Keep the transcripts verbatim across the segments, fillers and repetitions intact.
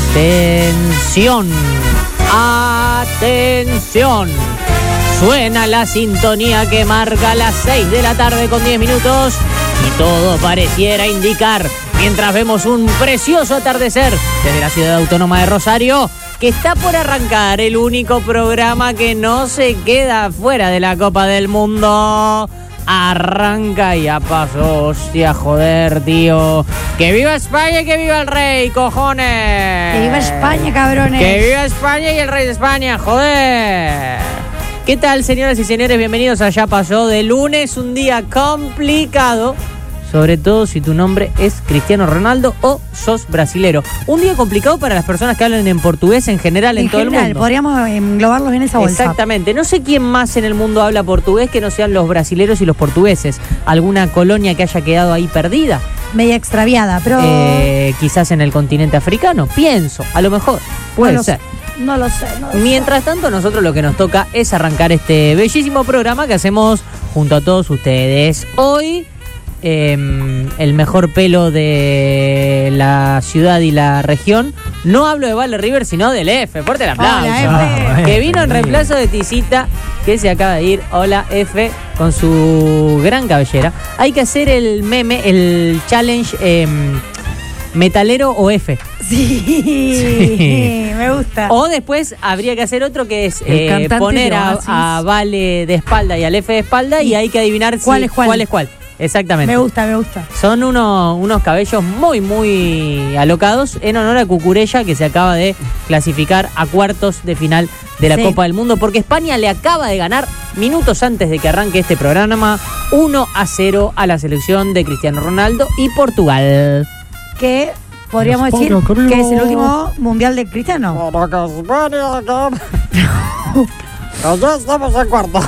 Atención, atención. Suena la sintonía que marca las seis de la tarde con diez minutos y todo pareciera indicar, mientras vemos un precioso atardecer desde la ciudad autónoma de Rosario, que está por arrancar el único programa que no se queda fuera de la Copa del Mundo. Arranca y ya pasó, hostia, joder, tío. ¡Que viva España y que viva el rey, cojones! ¡Que viva España, cabrones! ¡Que viva España y el rey de España, joder! ¿Qué tal, señoras y señores? Bienvenidos a Ya Pasó de lunes, un día complicado, sobre todo si tu nombre es Cristiano Ronaldo o sos brasilero. Un día complicado para las personas que hablan en portugués en general en, en todo general, el mundo. Podríamos englobarlos en esa bolsa. Exactamente. No sé quién más en el mundo habla portugués que no sean los brasileros y los portugueses. ¿Alguna colonia que haya quedado ahí perdida? Media extraviada, pero... Eh, quizás en el continente africano. Pienso, a lo mejor. Puede no ser. Sé, no lo sé. No lo Mientras sé. tanto, nosotros lo que nos toca es arrancar este bellísimo programa que hacemos junto a todos ustedes. Hoy... Eh, el mejor pelo de la ciudad y la región. No hablo de Vale River, sino del F. Fuerte el aplauso. Hola, F. Que vino en reemplazo de Tisita, que se acaba de ir. Hola, F, con su gran cabellera. Hay que hacer el meme, el challenge eh, metalero o F. Sí, sí, me gusta. O después habría que hacer otro que es eh, poner a, a Vale de espalda y al F de espalda y hay que adivinar ¿Cuál si, es cuál? cuál es cuál. Exactamente. Me gusta, me gusta. Son uno, unos cabellos muy, muy alocados en honor a Cucurella, que se acaba de clasificar a cuartos de final de la Sí. Copa del Mundo, porque España le acaba de ganar minutos antes de que arranque este programa uno a cero a la selección de Cristiano Ronaldo y Portugal. Que podríamos España, decir querido. que es el último mundial de Cristiano. Ya estamos en cuarto.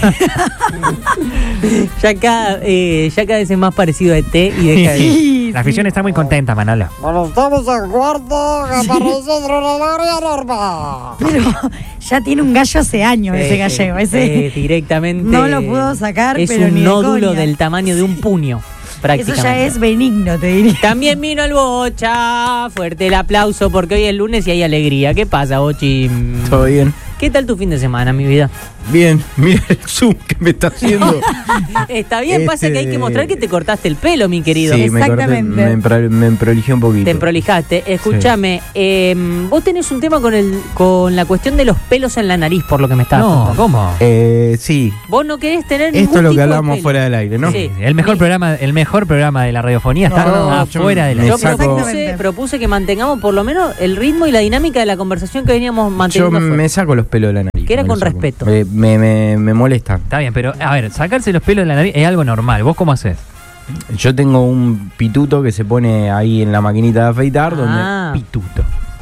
ya, cada, eh, ya cada vez es más parecido a E T y deja de... Sí, La afición está muy contenta, Manolo. Bueno, estamos en cuarto, que parece extraordinaria norma. Pero ya tiene un gallo hace años ese Eh, gallego. eh, Ese eh, directamente. no lo pudo sacar, es pero un ni de nódulo coña. del tamaño de un puño, Eso prácticamente. ya es benigno, te diría. También vino el Bocha. Fuerte el aplauso porque hoy es lunes y hay alegría. ¿Qué pasa, Bochi? Todo bien. ¿Qué tal tu fin de semana, mi vida? Bien, mira el zoom que me está haciendo. Está bien, pasa Este- que hay que mostrar que te cortaste el pelo, mi querido. Sí, me, corté, Exactamente. me, empro- me emprolijé un poquito. Te emprolijaste. Escúchame, eh, vos tenés un tema con el con la cuestión de los pelos en la nariz, por lo que me estabas No, contando. ¿cómo? Eh, sí, Vos no querés tener esto ningún es lo tipo que de hablamos pelo. fuera del aire, ¿no? Sí. El mejor programa, el mejor programa de la radiofonía está No, afuera de la. me Yo saco- propuse, Exactamente. propuse que mantengamos por lo menos el ritmo y la dinámica de la conversación que veníamos Yo manteniendo. afuera. me saco los pelos de la nariz. Que era me con los saco. respeto. Eh, me, me, me molesta. Está bien, pero a ver, sacarse los pelos de la nariz es algo normal. ¿Vos cómo haces? Yo tengo un pituto que se pone ahí en la maquinita de afeitar Ah. donde pituto.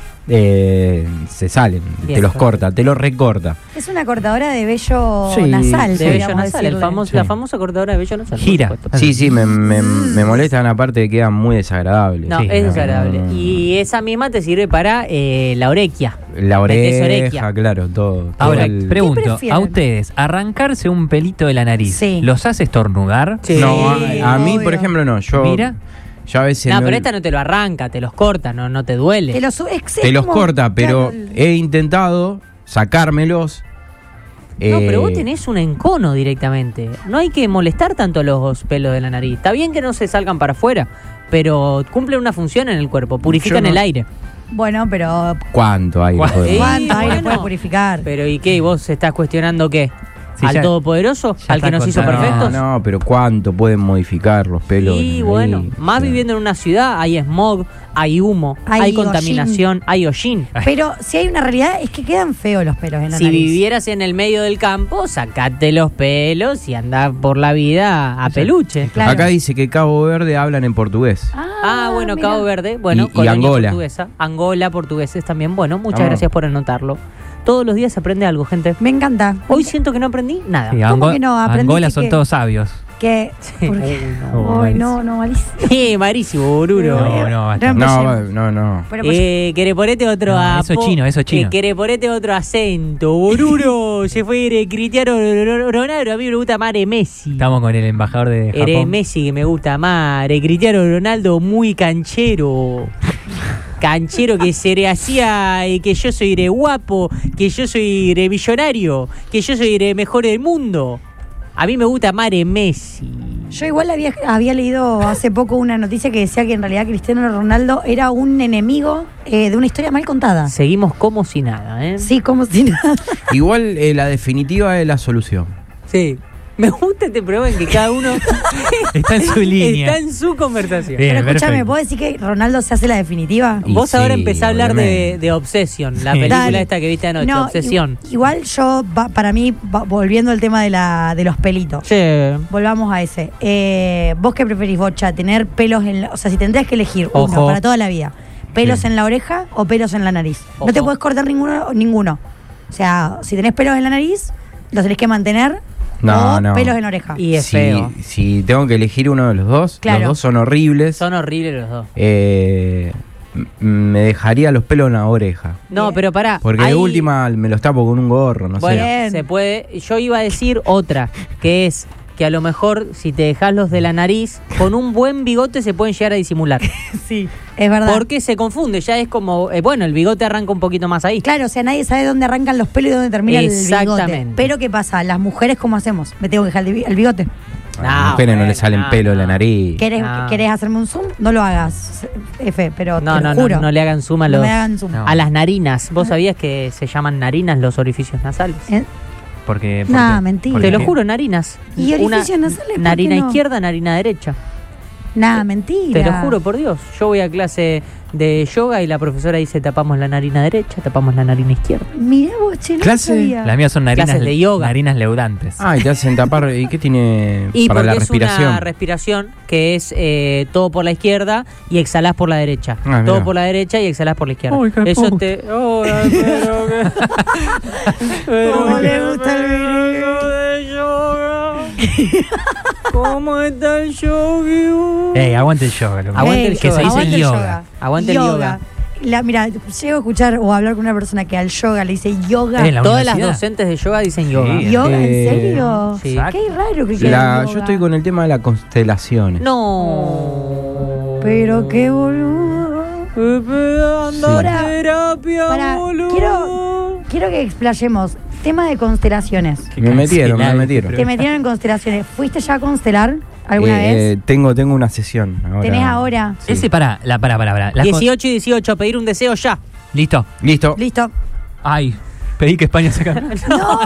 Eh, se salen, Bien, te los perfecto. corta, te los recorta. Es una cortadora de vello Sí, nasal, De vello podríamos nasal, el decirle. famoso, Sí. la famosa cortadora de vello nasal. por Gira. supuesto. Sí, sí, me, me, me molestan aparte que quedan muy desagradables. No, Sí, es no, desagradable. no, no. Y esa misma te sirve para eh, la orequia. La Metés oreja, orequia. claro, todo. todo Ahora, el- pregunto, prefieren? a ustedes, ¿arrancarse un pelito de la nariz Sí. los hace estornudar? Sí. No, a, a mí, obvio. por ejemplo, no. Yo, Mira. yo a veces No, me pero ol- esta no te lo arranca, te los corta, no, no te duele. Te los, es te los como- corta, pero claro, he intentado sacármelos. No, eh, pero vos tenés un encono directamente. No hay que molestar tanto los pelos de la nariz. Está bien que no se salgan para afuera, pero cumplen una función en el cuerpo, purifican Yo no- el aire. Bueno, pero ¿Cuánto hay? ¿Cuál- joder? ¿cuánto aire bueno. puede purificar? Pero ¿y qué? ¿Y vos estás cuestionando qué? Sí, ¿Al ya- Todopoderoso? ya ¿Al que está nos hizo contando. perfectos? No, no, pero ¿cuánto pueden modificar los pelos? Y ahí? bueno, más O sea, viviendo en una ciudad hay smog, hay humo, hay, Hay contaminación, hay hollín. Pero si hay una realidad es que quedan feos los pelos en la Si nariz. vivieras en el medio del campo, sacate los pelos y andá por la vida a peluche. Claro. Acá dice que Cabo Verde hablan en portugués. Ah, bueno, mira. Cabo Verde, bueno, Y- y colonia Angola. portuguesa. Angola, portugueses también. Bueno, muchas Vamos. gracias por anotarlo. Todos los días se aprende algo, gente. Me encanta. Hoy siento que no aprendí nada. Sí, ¿Cómo Ango- que no? ¿Aprendiste Angola son que- todos sabios. Que, ¿por qué? no, Ay, no, no, malísimo. Eh, Marísimo, Bururo. No, no, basta. No, No, empecemos. no, no. Pero pues, Eh, quereponete otro No, a- eso es chino, eso es chino. Eh, quereponete otro acento. Bururo se fue eh, Cristiano Ronaldo. A mí me gusta más eh, Messi. Estamos con el embajador de Eres Japón. Messi que me gusta más. Eh, Cristiano Ronaldo muy canchero. canchero que se le hacía eh, que yo soy re guapo, que yo soy re millonario, que yo soy re mejor del mundo. A mí me gusta Mare Messi. Yo igual había, había leído hace poco una noticia que decía que en realidad Cristiano Ronaldo era un enemigo eh, de una historia mal contada. Seguimos como si nada, ¿eh? Sí, como si nada. Igual eh, la definitiva es la solución. Sí. Me gusta este programa en que cada uno Está en su línea. está en su conversación. Bien, Pero escúchame, perfecto. ¿puedo decir que Ronaldo se hace la definitiva? Y Vos sí, ahora empezás a hablar de, obviamente. de Obsession, la Sí. película Dale. esta que viste anoche, No, Obsesión. i- Igual yo, va- para mí, va- volviendo al tema de, la, de los pelitos. Sí. Volvamos a ese. Eh, ¿Vos qué preferís, Bocha? ¿Tener pelos en la... O sea, si tendrías que elegir Ojo. uno para toda la vida, ¿pelos Sí. en la oreja o pelos en la nariz? Ojo. No te puedes cortar ninguno, ninguno. O sea, si tenés pelos en la nariz, los tenés que mantener. No, o no. pelos en la oreja. Y es si, feo. si tengo que elegir uno de los dos, Claro. los dos son horribles. Son horribles los dos. Eh, m- me dejaría los pelos en la oreja. No, Bien. pero pará. Porque de hay- última me los tapo con un gorro, no Bueno, sé. Bien. se puede. Yo iba a decir otra, que es que a lo mejor si te dejas los de la nariz, con un buen bigote se pueden llegar a disimular. Sí, es verdad. Porque se confunde, ya es como, eh, bueno, el bigote arranca un poquito más ahí. Claro, o sea, nadie sabe dónde arrancan los pelos y dónde termina el bigote. Exactamente. Pero ¿qué pasa? Las mujeres, ¿cómo hacemos? Me tengo que dejar el bi- el bigote. A las mujeres no bueno, le salen no, pelo de la no. nariz. ¿Querés, No. ¿Querés hacerme un zoom? No lo hagas, F, pero No, te no, lo no, juro. no le hagan suma a No los, me hagan zoom. No. a las narinas. ¿Vos sabías que se llaman narinas los orificios nasales? ¿Eh? Porque, Nah, porque- mentira. porque- Te lo juro, narinas. ¿Y Una orificios nasales, por qué narina no? izquierda, narina derecha. Nada, mentira. Te lo juro, por Dios. Yo voy a clase de yoga y la profesora dice tapamos la narina derecha, tapamos la narina izquierda. Mirá vos, che, no Clase. sabía. Las mías son narinas, Clases de yoga. narinas leudantes. Ah, y te hacen tapar. ¿Y qué tiene Y para porque la es respiración? una respiración que es eh, todo por la izquierda y exhalás por la derecha. Ah, todo mirá. por la derecha y exhalás por la izquierda. Uy, qué Eso puto. te. Oh, pero que- pero ¿Cómo le que gusta el me viril? hago de yoga. ¿Cómo está el yogi? vos? Ey, aguante el yoga. loco. Aguante el Ey, que se yoga. dice aguante el yoga. Aguante el yoga. La, mira, llego a escuchar o a hablar con una persona que al yoga le dice yoga. Eh, la Todas las universidad. docentes de yoga dicen yoga. Sí. ¿Yoga? Eh, ¿En serio? sí. Qué raro que La- quieran yoga. yo estoy con el tema de las constelaciones. No. Pero qué boludo. Anda Pará, a terapia, pará, boludo. quiero- Quiero que explayemos. Tema de constelaciones. Qué Me metieron, me cancelado. metieron. Te metieron en constelaciones. ¿Fuiste ya a constelar alguna Eh, vez? eh, tengo, tengo una sesión. Ahora. ¿Tenés ahora? Sí. Ese, para, la, para, para, para. Las con- dieciocho y dieciocho, a pedir un deseo ya. Listo. Listo. Listo. Ay, pedí que España se cambie.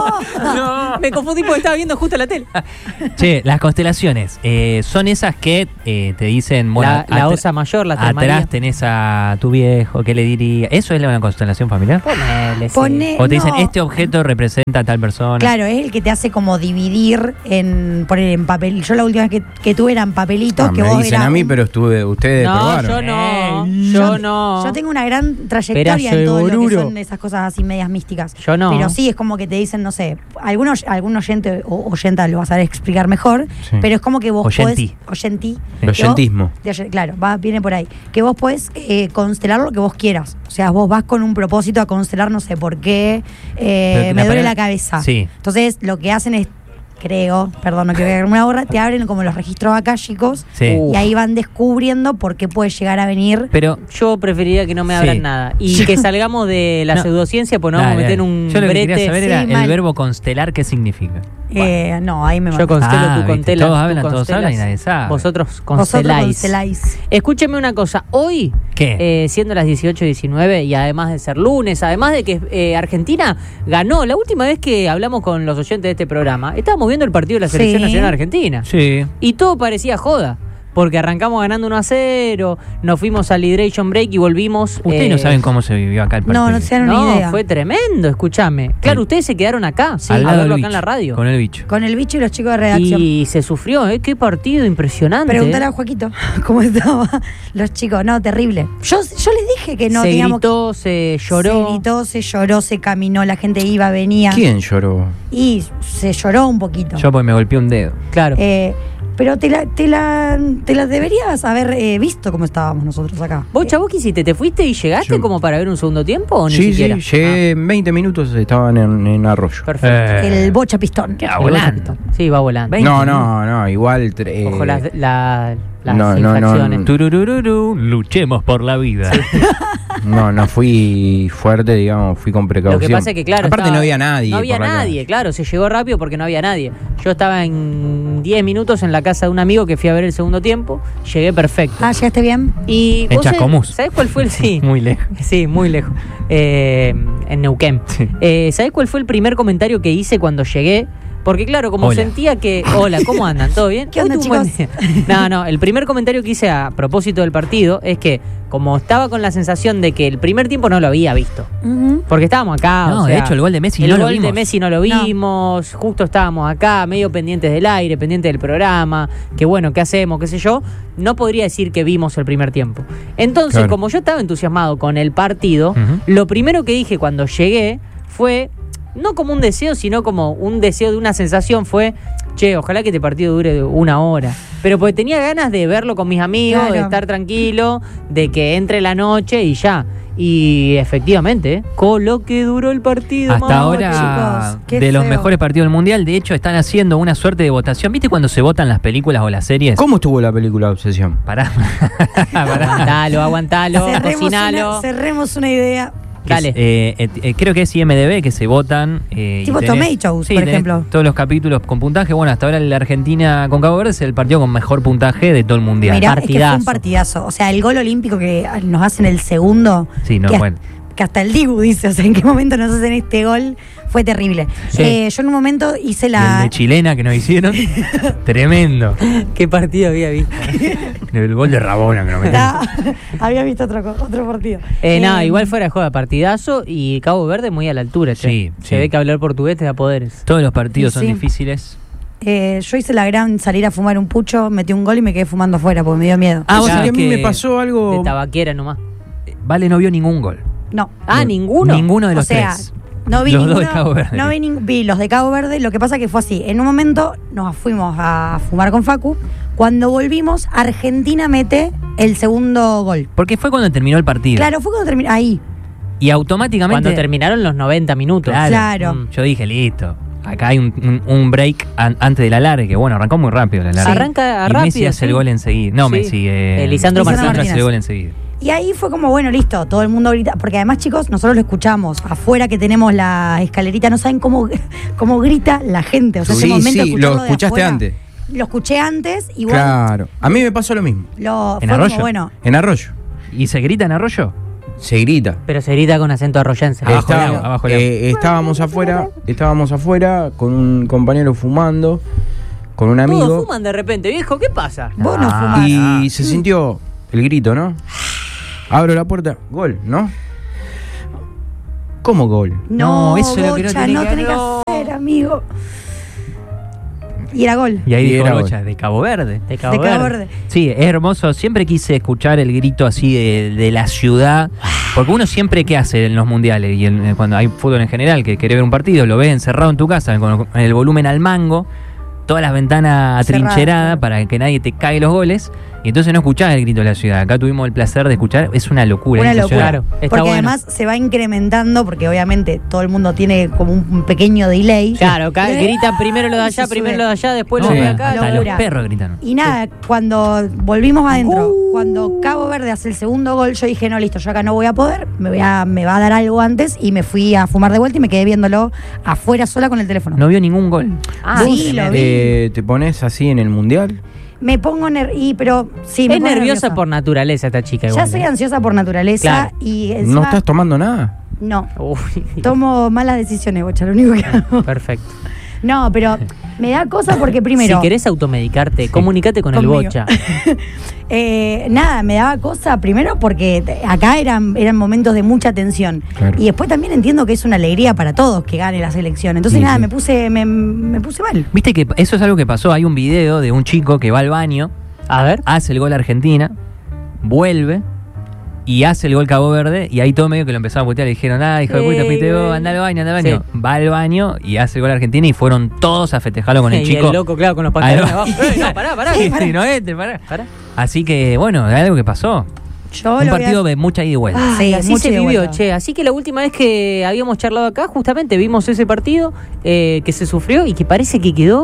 No, me confundí porque estaba viendo justo la tele. Che, las constelaciones eh, son esas que eh, te dicen, bueno, la, la atra- osa mayor, la tres María. atrás tenés a tu viejo, ¿qué le diría? ¿Eso es una constelación familiar? Ponele, sí. Pone- O te dicen, no. este objeto representa a tal persona. Claro, es el que te hace como dividir en poner en papel. Yo la última vez que, que tuve eran papelitos Ah, que me vos dicen eras a mí, un- pero estuve, ustedes No, probaron. yo no. Eh, Yo no. Yo tengo una gran trayectoria Pedazo de en todo lo que boludo. son esas cosas así medias místicas. Yo no. Pero sí, es como que te dicen, no sé, algunos, algún oyente o oyenta lo vas a explicar mejor, Sí. pero es como que vos Oyentí. podés... Oyentí. El que vos- oyentismo. de oyen- claro, va, viene por ahí. Que vos podés eh, constelar lo que vos quieras. O sea, vos vas con un propósito a constelar, no sé por qué, eh, Pero me la duele palabra- la cabeza. Sí. Entonces, lo que hacen es, creo, perdón, no quiero que haga una borra, te abren como los registros akáshicos Sí. Uh. y ahí van descubriendo por qué puede llegar a venir. Pero Yo preferiría que no me abran Sí. nada. Y que salgamos de la No. pseudociencia, pues nos vamos a Dale, meter dale. un Yo lo que brete. quería saber era Sí, el mal. verbo constelar, ¿qué significa? Eh, no, ahí me Yo matas. constelo, Ah, tú viste, constelas. todos tú hablan, todos constelas. hablan y nadie sabe. Vosotros Vosotros consteláis. consteláis. Escúcheme una cosa. Hoy, ¿Qué? eh, siendo las dieciocho y diecinueve, y además de ser lunes, además de que eh, Argentina ganó, la última vez que hablamos con los oyentes de este programa, estábamos viendo el partido de la Selección Sí. Nacional Argentina. Sí. Y todo parecía joda. Porque arrancamos ganando uno a cero, nos fuimos al hydration break y volvimos. Ustedes eh, no saben cómo se vivió acá el partido. No, no se dan una No, idea. fue tremendo, escúchame. Claro, ustedes se quedaron acá, sí, Al a lado verlo del acá en la bicho, radio. Con el bicho. Con el bicho y los chicos de redacción. Y se sufrió, ¿eh? Qué partido impresionante. Preguntale ¿eh? a Joaquito cómo estaba los chicos. No, terrible. Yo, yo les dije que no se teníamos gritó, se lloró. Se gritó, se lloró, se caminó, la gente iba, venía. ¿Quién lloró? Y se lloró un poquito. Yo porque me golpeé un dedo. Claro. Eh, pero te la, te la, te la deberías haber eh, visto cómo estábamos nosotros acá. ¿Vos, Chavo, qué hiciste? ¿Te fuiste y llegaste Yo- como para ver un segundo tiempo o ni Sí, siquiera? sí, llegué en veinte minutos, estaban en, en Arroyo. Ah, perfecto. Eh, El bocha pistón. ¿Qué va El bocha volando? pistón. Sí, va volando. veinte No, no, no, igual. tre- Ojo, eh, la, la, las No, no, no, infracciones. no. Tururururu, luchemos por la vida. No, no fui fuerte, digamos, fui con precaución. Lo que pasa es que, claro, aparte estaba- no había nadie. No había por la nadie, calle. claro, se llegó rápido porque no había nadie. Yo estaba en diez minutos en la casa de un amigo que fui a ver el segundo tiempo, llegué perfecto. Ah, ¿llegaste bien? Y En vos sabés- Chascomús. ¿Sabés cuál fue el sí? Muy lejos. Sí, muy lejos. Eh, en Neuquén. Sí. Eh, ¿Sabés cuál fue el primer comentario que hice cuando llegué? Porque claro, como Hola. sentía que... Hola, ¿cómo andan? ¿Todo bien? ¿Qué Hoy onda, tuve un buen chicos? día. No, no, el primer comentario que hice a propósito del partido es que como estaba con la sensación de que el primer tiempo no lo había visto. Ujú. Porque estábamos acá. No, o de sea, hecho, el gol de Messi el no lo gol de vimos. Messi no lo No. vimos, justo estábamos acá, medio pendientes del aire, pendientes del programa, que bueno, ¿qué hacemos? ¿Qué sé yo? No podría decir que vimos el primer tiempo. Entonces, Claro. como yo estaba entusiasmado con el partido, Ujú. lo primero que dije cuando llegué fue, no como un deseo, sino como un deseo de una sensación, fue, che, ojalá que este partido dure una hora. Pero porque tenía ganas de verlo con mis amigos, Claro. de estar tranquilo, de que entre la noche y ya. Y efectivamente, ¿eh? Con lo que duró el partido. Hasta mamá. ahora, chicos, qué de los feo. mejores partidos del mundial, de hecho, están haciendo una suerte de votación. ¿Viste cuando se votan las películas o las series? ¿Cómo estuvo la película Obsesión? Pará. Pará. Aguantalo, aguantalo, Cerremos cocinalo. una, cerremos una idea. Dale. Eh, eh, eh, creo que es I M D B que se votan. eh, y Tipo tenés- Tomatoes, sí, por tenés ejemplo. Todos los capítulos con puntaje. Bueno, hasta ahora la Argentina con Cabo Verde es el partido con mejor puntaje de todo el mundial. Mirá, es que fue Partidazo. un partidazo. O sea, el gol olímpico que nos hacen el segundo. Sí, no, que, bueno. que hasta el Dibu dice, o sea, en qué momento nos hacen este gol, fue terrible. Sí. Eh, yo en un momento hice Y el la... de chilena que nos hicieron. Tremendo. ¿Qué partido había visto? El gol de Rabona que nos metieron. Ah, había visto otro, co- otro partido. Eh, nada, Eh, igual fuera de juego, partidazo y Cabo Verde muy a la altura. che. Sí, Se sí. ve que hablar portugués te da poderes. Todos los partidos Sí, son sí. difíciles. eh, yo hice la gran salir a fumar un pucho, metí un gol y me quedé fumando afuera porque me dio miedo. Ah, vos Ya, sabés a mí que me pasó algo. De tabaquera nomás. Vale no vio ningún gol. No. Ah, ninguno. Ninguno de O los sea, tres. no vi Los ninguno, dos de Cabo Verde. No vi, ning- vi los de Cabo Verde. Lo que pasa que fue así. En un momento nos fuimos a fumar con Facu. Cuando volvimos, Argentina mete el segundo gol. Porque fue cuando terminó el partido. Claro, fue cuando terminó. Ahí. Y automáticamente. Cuando terminaron los noventa minutos. Claro. Claro. Mm. Yo dije, listo. Acá hay un, un- un break an- antes del alargue, que bueno, arrancó muy rápido el alargue. Arranca y rápido. Messi hace sí. el gol enseguida. No, Sí. Messi. Eh, Eh, Lisandro Martínez. hace el gol enseguida. Y ahí fue como, bueno, listo, todo el mundo grita. Porque además, chicos, nosotros lo escuchamos. Afuera que tenemos la escalerita, no saben cómo, cómo grita la gente. O sea, Sí, ese momento de sí, escucharlo lo de escuchaste afuera, antes. Lo escuché antes, igual. Claro. A mí me pasó lo mismo. Lo, ¿En fue Arroyo? como, bueno. En Arroyo. ¿Y se grita en Arroyo? Se grita. Pero se grita con acento arroyense. Abajo Está- el agua, abajo el agua. eh, estábamos afuera, estábamos afuera con un compañero fumando, con un Todos amigo. fuman de repente, viejo, ¿qué pasa? Vos no Ah. fumás. Y se sintió el grito, ¿no? Abro la puerta, gol, ¿no? ¿Cómo gol? No, No, eso es lo que no Bocha, tenés no que- tenés que no. hacer, amigo. Y era gol. Y ahí Y dijo era Bocha, de Cabo Verde. De Cabo de Cabo Verde. Verde. Sí, es hermoso. Siempre quise escuchar el grito así de, de la ciudad. Porque uno siempre, ¿qué hace en los mundiales? Y en- cuando hay fútbol en general, que querés ver un partido, lo ves encerrado en tu casa, con con el volumen al mango, todas las ventanas Cerrado, atrincheradas claro. para que nadie te cague los goles. Y entonces no escuchás el grito de la ciudad. Acá tuvimos el placer de escuchar. Es una locura. Una es locura. impresionante. Claro, está Porque bueno. además se va incrementando, porque obviamente todo el mundo tiene como un un pequeño delay. Claro, acá Y- gritan primero lo de allá, se primero sube. lo de allá, después No, lo de Sí, acá. hasta locura. los perros gritan. Y nada, cuando volvimos adentro, Uh. cuando Cabo Verde hace el segundo gol, yo dije, no, listo, yo acá no voy a poder, me, voy a, me va a dar algo antes, y me fui a fumar de vuelta y me quedé viéndolo afuera sola con el teléfono. No vio ningún gol. Ah, Sí, sí, lo vi. Eh, ¿Te pones así en el mundial? Me pongo ner y pero sí, me Es pongo nerviosa por naturaleza esta chica. Ya igual, soy ¿eh? ansiosa por naturaleza Claro. y ¿No encima- estás tomando nada? no. Uy, Tomo malas decisiones, Bocha, lo único que hago. perfecto. No, pero me da cosa porque primero. Si querés automedicarte, comunicate con Conmigo. el bocha. Eh, nada, me daba cosa primero porque te- acá eran, eran momentos de mucha tensión. Claro. Y después también entiendo que es una alegría para todos que gane la selección. Entonces Sí, nada, sí. me puse, me, me puse mal. Viste que eso es algo que pasó. Hay un video de un chico que va al baño, A ver. hace el gol a Argentina, vuelve y hace el gol Cabo Verde, y ahí todo medio que lo empezaron a putear, le dijeron, ah, hijo de puta, Sí, fuiste vos, güey. anda al baño, anda al baño. Sí. Va al baño y hace el gol a Argentina, y fueron todos a festejarlo con el y chico. el loco, claro, con los Ahí pantalones va. abajo. Eh, no, pará, pará. Sí, pará. sí, no este, pará. Pará. Así que, bueno, es algo que pasó. Yo Un lo voy a- partido de mucha ida y vuelta. Ah, Ay, Sí, así mucho se de vivió, vuelta. che. Así que la última vez que habíamos charlado acá, justamente vimos ese partido eh, que se sufrió y que parece que quedó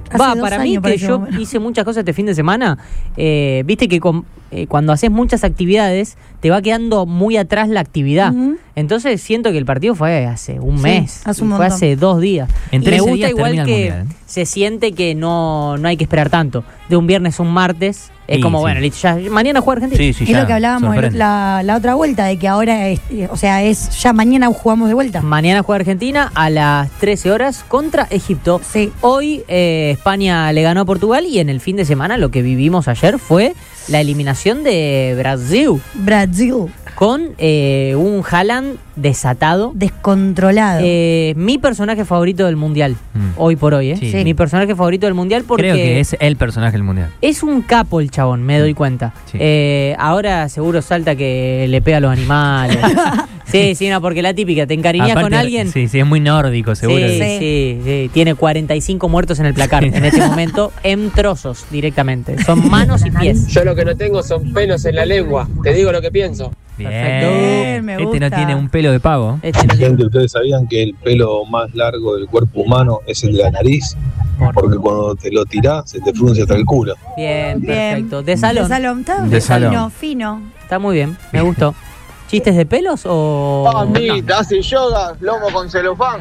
Hace Va, dos para mí años que pareció yo bueno. hice muchas cosas este fin de semana, eh, viste que con- eh, cuando haces muchas actividades te va quedando muy atrás la actividad. Ujú. Entonces siento que el partido fue hace un Sí, mes, hace un y fue montón. hace dos días. En Y me trece gusta días igual termina el que Mundial. se siente que no, no hay que esperar tanto. De un viernes a un martes es Sí, como, sí. bueno, listo, ya, mañana juega Argentina. Sí, sí, Es ya, lo que hablábamos el- sorprende. la, la otra vuelta, de que ahora, es, eh, o sea, es ya mañana jugamos de vuelta. Mañana juega Argentina a las trece horas contra Egipto. Sí. Hoy eh, España le ganó a Portugal y en el fin de semana lo que vivimos ayer fue la eliminación de Brasil Brasil, con eh, un Haaland desatado. descontrolado. Eh, mi personaje favorito del Mundial, Mm. hoy por hoy, ¿eh? Sí. Sí. Mi personaje favorito del Mundial porque... Creo que es el personaje del mundial. Es un capo el chabón, me doy cuenta. Sí. Eh, ahora seguro salta que le pega a los animales. sí, sí, no, porque la típica, te encariñas Aparte, con alguien. Sí, sí, es muy nórdico, seguro. Sí, Sí. sí, sí. Tiene cuarenta y cinco muertos en el placar en este momento, en trozos directamente. Son manos y pies. Yo lo que no tengo son pelos en la lengua. Te digo lo que pienso. Bien. Bien, me Este no gusta. tiene un pelo de pavo. Este no tiene- Gente, ¿ustedes sabían que el pelo más largo del cuerpo humano es el de la nariz? Porque cuando te lo tirás, se te frunce hasta el culo. Bien, Bien. perfecto. De salón. De salón, está De salón. fino, fino. Está muy bien, me gustó. ¿Chistes de pelos o...? Mamita, hace yoga, lomo con celofán.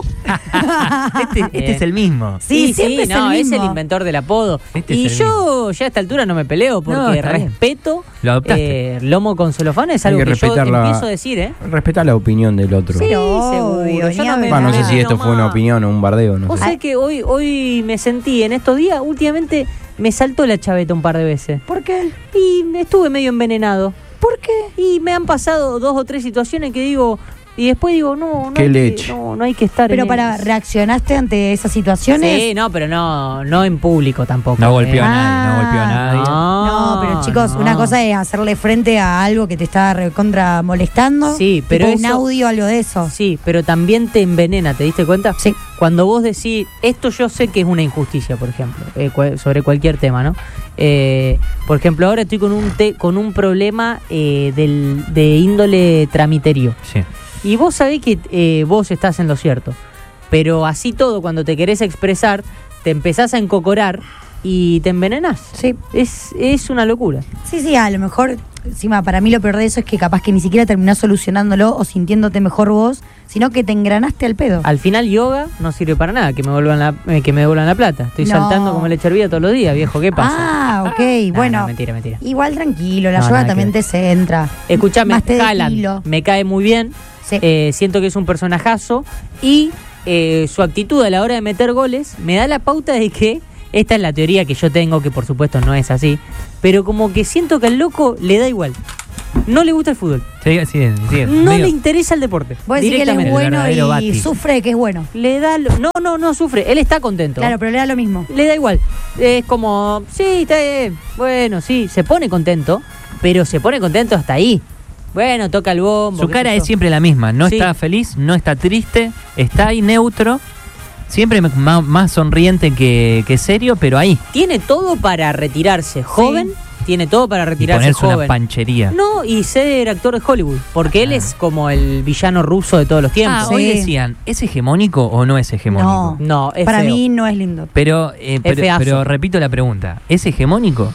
Este, este Bien. es el mismo. Sí, siempre es no, el es el mismo. inventor del apodo. Este y es el yo ya a esta altura no me peleo porque No, está bien. respeto Lo adoptaste. eh, lomo con celofán, es Hay algo que que, yo respetar la- empiezo a decir, ¿eh? Respeta la opinión del otro. Sí, Pero seguro. obvio, Yo ni no me- Va, no sé Ah, si esto fue una nomás. opinión o un bardeo, no Vos sé. sabés que hoy, hoy me sentí en estos días, últimamente me saltó la chaveta un par de veces. ¿Por qué? Y estuve medio envenenado. ¿Por qué? Y me han pasado dos o tres situaciones que digo, y después digo, no, no, Qué hay, leche. Que, no, no hay que estar Pero en para, eso. ¿reaccionaste ante esas situaciones? Sí, no, pero no, no en público tampoco. No golpeó a eh. nadie, no golpeó a nadie. No, pero chicos, no. una cosa es hacerle frente a algo que te está recontra molestando. Sí, pero tipo un eso- audio, algo de eso. Sí, pero también te envenena, ¿te diste cuenta? Sí. Cuando vos decís, esto yo sé que es una injusticia, por ejemplo, eh, cua- sobre cualquier tema, ¿no? Eh, por ejemplo, ahora estoy con un te- con un problema eh, del, de índole tramiterio. Sí. Y vos sabés que eh, vos estás en lo cierto. Pero así todo, cuando te querés expresar, te empezás a encocorar y te envenenás. Sí. Es, es una locura. Sí, sí, a lo mejor, encima, para mí lo peor de eso es que capaz que ni siquiera terminás solucionándolo o sintiéndote mejor vos, sino que te engranaste al pedo. Al final yoga no sirve para nada, que me devuelvan la, eh, que me devuelvan la plata. Estoy No. saltando como leche hervida todos los días, viejo, ¿qué pasa? Ah, ok, No, bueno. no, mentira, mentira. Igual tranquilo, la No, yoga nada también que te centra. Escuchame, Más te de Haaland kilo. me cae muy bien. Sí. Eh, siento que es un personajazo y eh, su actitud a la hora de meter goles me da la pauta de que esta es la teoría que yo tengo, que por supuesto no es así, pero como que siento que al loco le da igual. No le gusta el fútbol, Sí, sí, sí, no medio- le interesa el deporte. Vos decís que él es Directamente. El bueno verdadero y Bati. sufre que es bueno. Le da lo- no, no, no sufre, él está contento. Claro, pero le da lo mismo. Le da igual. Es como, sí, está bien. Bueno, sí, se pone contento, pero se pone contento hasta ahí. Bueno, toca el bombo. Su qué cara sé es yo. siempre la misma. No Sí. está feliz, no está triste, está ahí neutro. Siempre más, más sonriente que, que serio, pero ahí. Tiene todo para retirarse joven. Tiene todo para Y retirarse ponerse una joven. panchería. No, y ser actor de Hollywood. Porque él Ah. es como el villano ruso de todos los tiempos. Ah, Sí. hoy decían, ¿es hegemónico o no es hegemónico? No. No, es Para feo. mí no es lindo. Pero, eh, pero, feazo. pero repito la pregunta, ¿es hegemónico?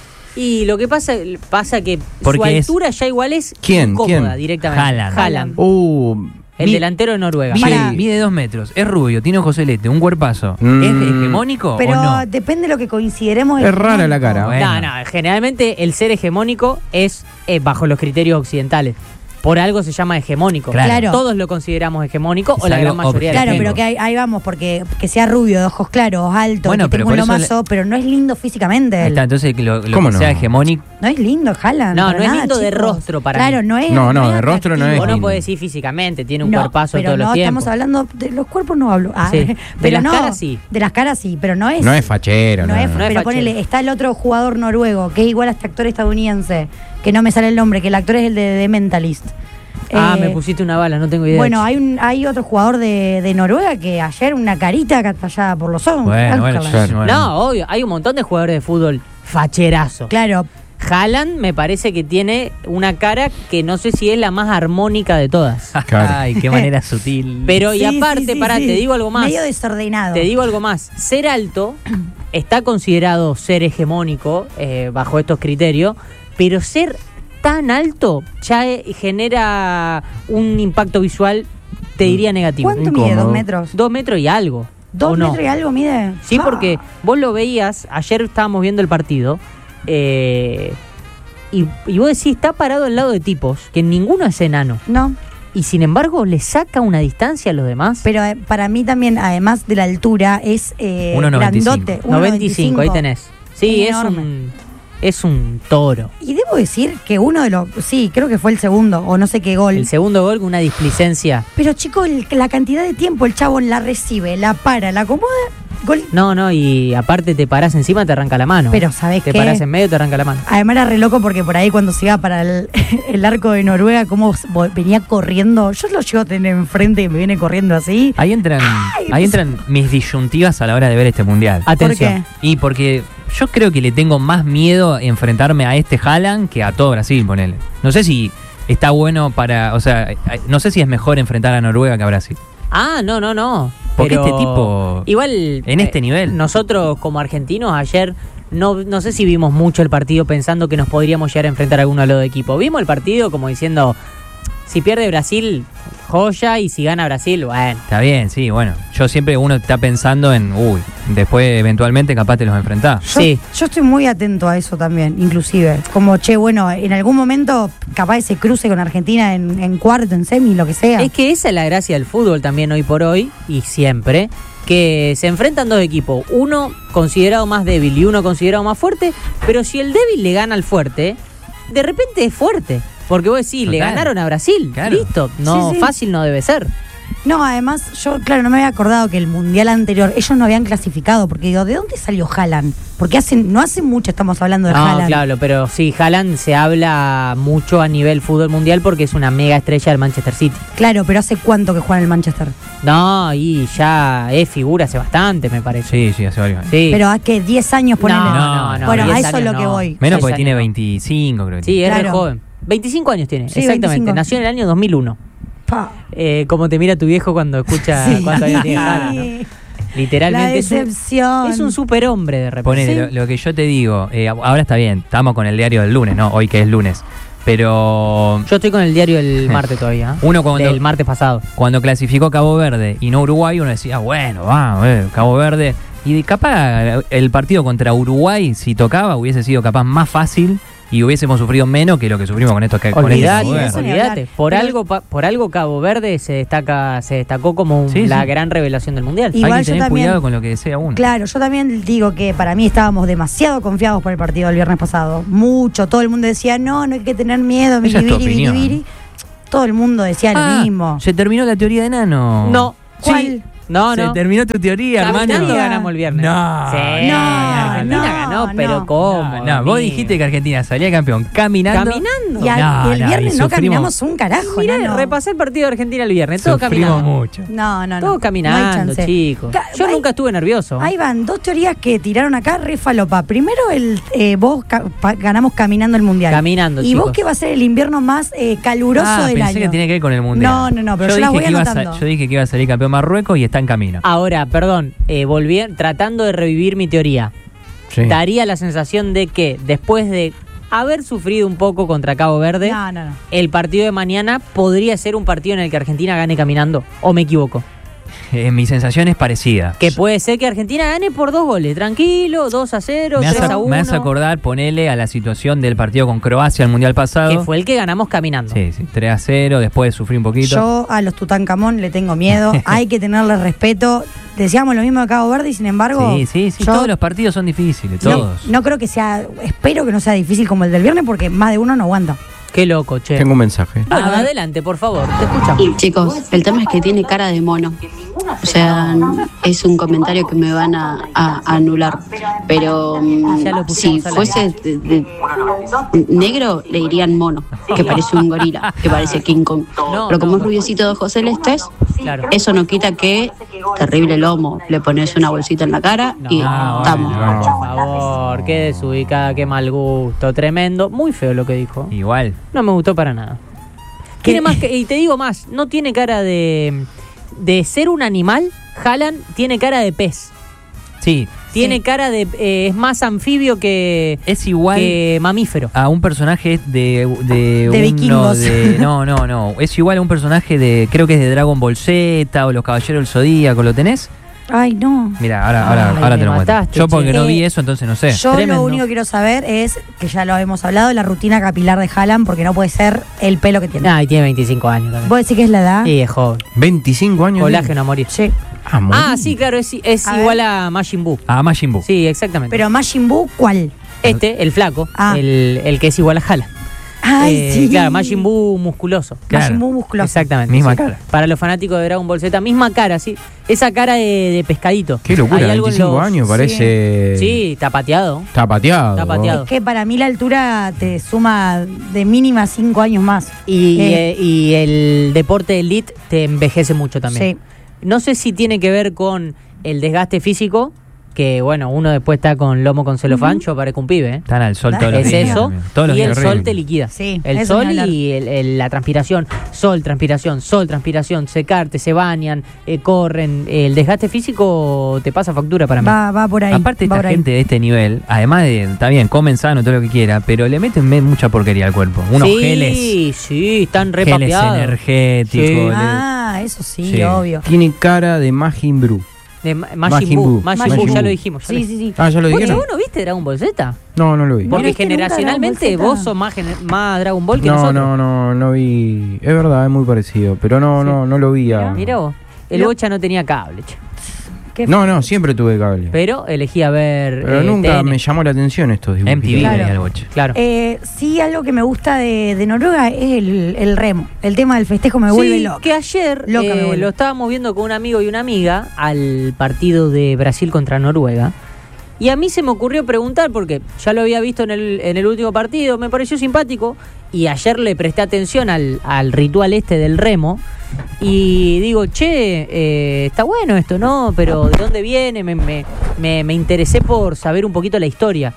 Y lo que pasa, pasa que Porque su es- altura ya igual es ¿Quién? incómoda ¿Quién? directamente. Haaland. Haaland. Uh, El Mi- delantero de Noruega. Mide, Para- mide dos metros, es rubio, tiene ojos celeste, un cuerpazo. Mm. ¿Es hegemónico Pero o no? depende de lo que consideremos. Es rara la cara. Bueno. No, no, generalmente el ser hegemónico es eh, bajo los criterios occidentales. Por algo se llama hegemónico. Claro. Claro. Todos lo consideramos hegemónico Es o la algo gran mayoría de la Claro, gente. pero que ahí, ahí vamos, porque que sea rubio, de ojos claros, alto, Bueno, que pero tenga un por eso lomazo, pero no es lindo físicamente. Ahí él. está, entonces lo, lo ¿Cómo que no? sea hegemónico. No es lindo, Haaland. No, para no es nada, lindo de chicos. rostro para Claro, mí. no es. No, no, es de rostro no atractivo. Vos no lindo. podés decir físicamente, tiene un No, cuerpazo pero todos no los estamos tiempos. hablando de los cuerpos, no hablo. Ah, Sí. De pero las no, caras sí. De las caras sí, pero no es. no es fachero, No no, es, no. No es pero fachero. ponele, está el otro jugador noruego, que es igual a este actor estadounidense, que no me sale el nombre, que el actor es el de, de Mentalist. Ah, Eh, me pusiste una bala, no tengo idea. Bueno, hay un hay otro jugador de, de Noruega que ayer una carita catallada por los ojos. Bueno, bueno, Ángela. claro. bueno. No, obvio, hay un montón de jugadores de fútbol facherazo. Claro, Haaland me parece que tiene una cara que no sé si es la más armónica de todas. Claro. Ay, qué manera sutil. Pero y Sí, aparte, sí, sí, pará, sí. te digo algo más. Medio desordenado. Te digo algo más. Ser alto está considerado ser hegemónico eh, bajo estos criterios, pero ser tan alto ya eh, genera un impacto visual, te diría negativo. ¿Cuánto mide? Incómodo. ¿Dos metros? Dos metros y algo. ¿Dos ¿o no? metros y algo mide? Sí, Ah. porque vos lo veías, ayer estábamos viendo el partido, eh, y, y vos decís, está parado al lado de tipos, que ninguno es enano, No, y sin embargo le saca una distancia a los demás. pero eh, para mí también, además de la altura, es eh, uno noventa y cinco. grandote. noventa y cinco, ahí tenés. Sí, Es es enorme. un, es un toro. Y debo decir que uno de los... Sí, creo que fue el segundo, o no sé qué gol. El segundo gol con una displicencia. Pero chicos, el- la cantidad de tiempo el chabón la recibe, la para, la acomoda, gol. No, no, y aparte te parás encima, te arranca la mano. Pero ¿sabés Te qué? parás en medio, te arranca la mano. Además era re loco porque por ahí cuando se iba para el, el arco de Noruega, cómo vo- venía corriendo. Yo lo llego a tener enfrente y me viene corriendo así. Ahí entran, ahí entran mis disyuntivas a la hora de ver este mundial. Atención. ¿Por qué? Y porque yo creo que le tengo más miedo a enfrentarme a este Haaland que a todo Brasil, ponele. No sé si está bueno para, o sea, no sé si es mejor enfrentar a Noruega que a Brasil. Ah, no, no, no. Porque Pero este tipo, igual en este nivel. nosotros como argentinos ayer no, no sé si vimos mucho el partido pensando que nos podríamos llegar a enfrentar a alguno de los equipos. Vimos el partido como diciendo, si pierde Brasil, joya, y si gana Brasil, bueno. Está bien, sí, bueno. Yo siempre uno está pensando en, uy, después eventualmente capaz te los enfrentás. Yo, Sí. yo estoy muy atento a eso también, inclusive. Como, che, bueno, en algún momento capaz se cruce con Argentina en, en cuarto, en semi, lo que sea. Es que esa es la gracia del fútbol también hoy por hoy, y siempre, que se enfrentan dos equipos, uno considerado más débil y uno considerado más fuerte, pero si el débil le gana al fuerte, de repente es fuerte. Porque vos decís, le Total. ganaron a Brasil, Claro. listo, no, Sí, sí. fácil no debe ser. No, además, yo, claro, no me había acordado que el mundial anterior ellos no habían clasificado, porque digo, ¿de dónde salió Haaland? Porque hace, no hace mucho estamos hablando de No, Haaland. claro, pero sí, Haaland se habla mucho a nivel fútbol mundial porque es una mega estrella del Manchester City. Claro, pero ¿hace cuánto que juega en el Manchester? No, y ya es figura hace bastante, me parece. Sí, sí, hace varios años. Sí. Pero ¿a qué? ¿diez años ponele? No, no, no, Bueno, a diez eso es años lo que no. voy. Menos Seis porque tiene años, no. veinticinco, creo que Sí, es re Claro. joven. veinticinco años tiene, Sí, exactamente. veinticinco. Nació en el año dos mil uno. Pa. Eh, como te mira tu viejo cuando escucha Sí. cuánto años tiene Haaland, ¿no? La Literalmente es un, decepción. es un superhombre de repente. Ponele, Sí. lo, lo que yo te digo, eh, ahora está bien, estamos con el diario del lunes, ¿no? Hoy que es lunes. Pero Yo estoy con el diario el martes todavía. ¿eh? uno cuando, Del martes pasado. cuando clasificó Cabo Verde y no Uruguay, uno decía, bueno, vamos, eh, Cabo Verde. Y de- capaz el partido contra Uruguay, si tocaba, hubiese sido capaz más fácil y hubiésemos sufrido menos que lo que sufrimos con estos que con este Olvídate, Cabo Verde. eso ni olvídate. hablar. Por Pero- algo, pa- por algo Cabo Verde se destaca, se destacó como un- Sí, la sí. gran revelación del mundial. Y- Igual Hay que yo tener también- cuidado con lo que desea uno. Claro, yo también digo que para mí estábamos demasiado confiados por el partido del viernes pasado. Mucho. Todo el mundo decía, no, no hay que tener miedo, Esa es tu biribiri, opinión. biribiri. Todo el mundo decía Ah, lo mismo. se terminó la teoría de Nano. No. ¿Cuál? Sí. No, Se no. terminó tu teoría, Caminando hermano. ganamos el viernes. No. Sí, No, Argentina no, ganó, no. pero ¿cómo? No, no, vos amigo? dijiste que Argentina salía campeón caminando. Caminando. Y, al- No, y el no, viernes y no sufrimos- caminamos un carajo, Mirá, Nano. repasé el partido de Argentina el viernes, todo Sufrimos caminando. mucho. No, no, no. Todo No hay caminando, chance. chicos. Ca- Yo ahí- nunca estuve nervioso. Ahí van dos teorías que tiraron acá, re falopa. Primero, el eh, vos ca- pa- ganamos caminando el mundial. Caminando, Y chicos. vos que va a ser el invierno más eh, caluroso Ah, del pensé año. que tiene que ver con el mundial. No, no, no, pero yo las dije voy que iba a sa- anotando. yo dije que iba a salir campeón Marruecos y está en camino. Ahora, perdón, eh, volví tratando de revivir mi teoría. Sí. Daría la sensación de que después de haber sufrido un poco contra Cabo Verde, No, no, no. el partido de mañana podría ser un partido en el que Argentina gane caminando. ¿O me equivoco? Eh, mi sensación es parecida. Que puede ser que Argentina gane por dos goles. Tranquilo, dos a cero, me, tres hace, a uno. me hace acordar, ponele a la situación del partido con Croacia el mundial pasado. Que fue el que ganamos caminando. Sí, sí, tres a cero, después sufrí un poquito. Yo a los Tutankamón le tengo miedo. Hay que tenerle respeto. Decíamos lo mismo de Cabo Verde y sin embargo. sí, sí, sí, yo todos los partidos son difíciles, no, todos. no creo que sea. Espero que no sea difícil como el del viernes porque más de uno no aguanta. Qué loco, che. Tengo un mensaje. Bueno, adelante, por favor, te escuchamos. Chicos, el tema es que tiene cara de mono. o sea, es un comentario que me van a, a- a anular. Pero mm, Ya lo si pusimos al fuese de- de- negro, le dirían mono, que parece un gorila, que parece King Kong. No, Pero como no. es rubiecito de ojos celestes, Claro. eso no quita que terrible lomo, le pones una bolsita en la cara y No, estamos. no. Por favor, qué desubicada, qué mal gusto, tremendo. Muy feo lo que dijo. Igual. No me gustó para nada. Tiene más que, y te digo más, no tiene cara de, de ser un animal. Haaland tiene cara de pez. Sí. Tiene Sí. cara de. eh, es más anfibio que, Es igual que mamífero. a un personaje de. De, De uno vikingos. de- no, no, no. Es igual a un personaje de. Creo que es de Dragon Ball Z o Los Caballeros del Zodíaco. ¿Lo tenés? Ay, no. Mira, ahora, ahora, Ay, ahora me te lo muestro. mataste, Yo porque che. no vi eso, entonces no sé. Yo Tremendo. lo único que quiero saber es, que ya lo hemos hablado, la rutina capilar de Haaland, porque no puede ser el pelo que tiene. Ah, y tiene veinticinco años también. ¿Vos decís que es la edad? Sí, es joven. veinticinco años. Colágeno a morir. Sí. Ah, morí. Ah, sí, claro, es, es A igual a Majin Buu. A Majin Buu. Sí, exactamente. Pero Majin Buu, ¿cuál? Este, el flaco, Ah. el, el que es igual a Haaland. Ay, Eh, sí. Claro, Majin Buu musculoso. Claro. Majin Buu musculoso. Exactamente. Misma sí. cara. Para los fanáticos de Dragon Ball Z, misma cara, sí. Esa cara de, de pescadito. Qué locura, Hay algo en veinticinco los- años, parece. Sí, está pateado. Está pateado. Está pateado. Es que para mí la altura te suma de mínima cinco años más. Y, Eh. eh, y el deporte elite te envejece mucho también. Sí. No sé si tiene que ver con el desgaste físico, que bueno, uno después está con lomo con celofán, yo parezco un pibe, ¿eh? Están al sol todos los Es días. eso, también. Todos los y el días. sol te liquida. Sí, el eso sol ni hablar. y el- el- la transpiración. Sol, transpiración, sol, transpiración, secarte, se bañan, eh, corren. El desgaste físico te pasa factura para mí. Va, va por ahí. Aparte, va esta por ahí. gente de este nivel, además de, está bien, comen sano, todo lo que quiera, pero le meten me- mucha porquería al cuerpo. Unos sí, geles, sí, están geles repapeados. energéticos. Sí. le- Ah, eso sí, Sí. obvio. Tiene cara de Majin Buu. De Ma- Majin Majin Buu. Buu. Majin Majin Buu, ya Buu. lo dijimos. ya lo Sí, dijimos. sí, sí. Ah, ya lo ¿Vos, dijeron. ¿Vos no viste Dragon Ball Z? No, no lo vi. Porque Mirá que nunca generacionalmente Dragon Ball vos Z. sos más, gener- más Dragon Ball que No, nosotros. no, no, no vi. Es verdad, es muy parecido. Pero no, Sí. no, no lo vi. a- Mirá vos, el Lo- Bocha no tenía cable, che. Qué No, no, siempre tuve cable. Pero elegía ver. Pero eh, nunca T N. me llamó la atención estos dibujos. M T V Claro. venía el boche. Claro. Eh, sí, algo que me gusta de, de Noruega es el, el remo. El tema del festejo me vuelve Sí, loca. que ayer Loca me eh, vuelve. lo estábamos viendo con un amigo y una amiga al partido de Brasil contra Noruega. Y a mí se me ocurrió preguntar, porque ya lo había visto en el, en el último partido, me pareció simpático, y ayer le presté atención al, al ritual este del remo, y digo, che, eh, está bueno esto, ¿no? Pero ¿de dónde viene? Me, me, me, me interesé por saber un poquito la historia.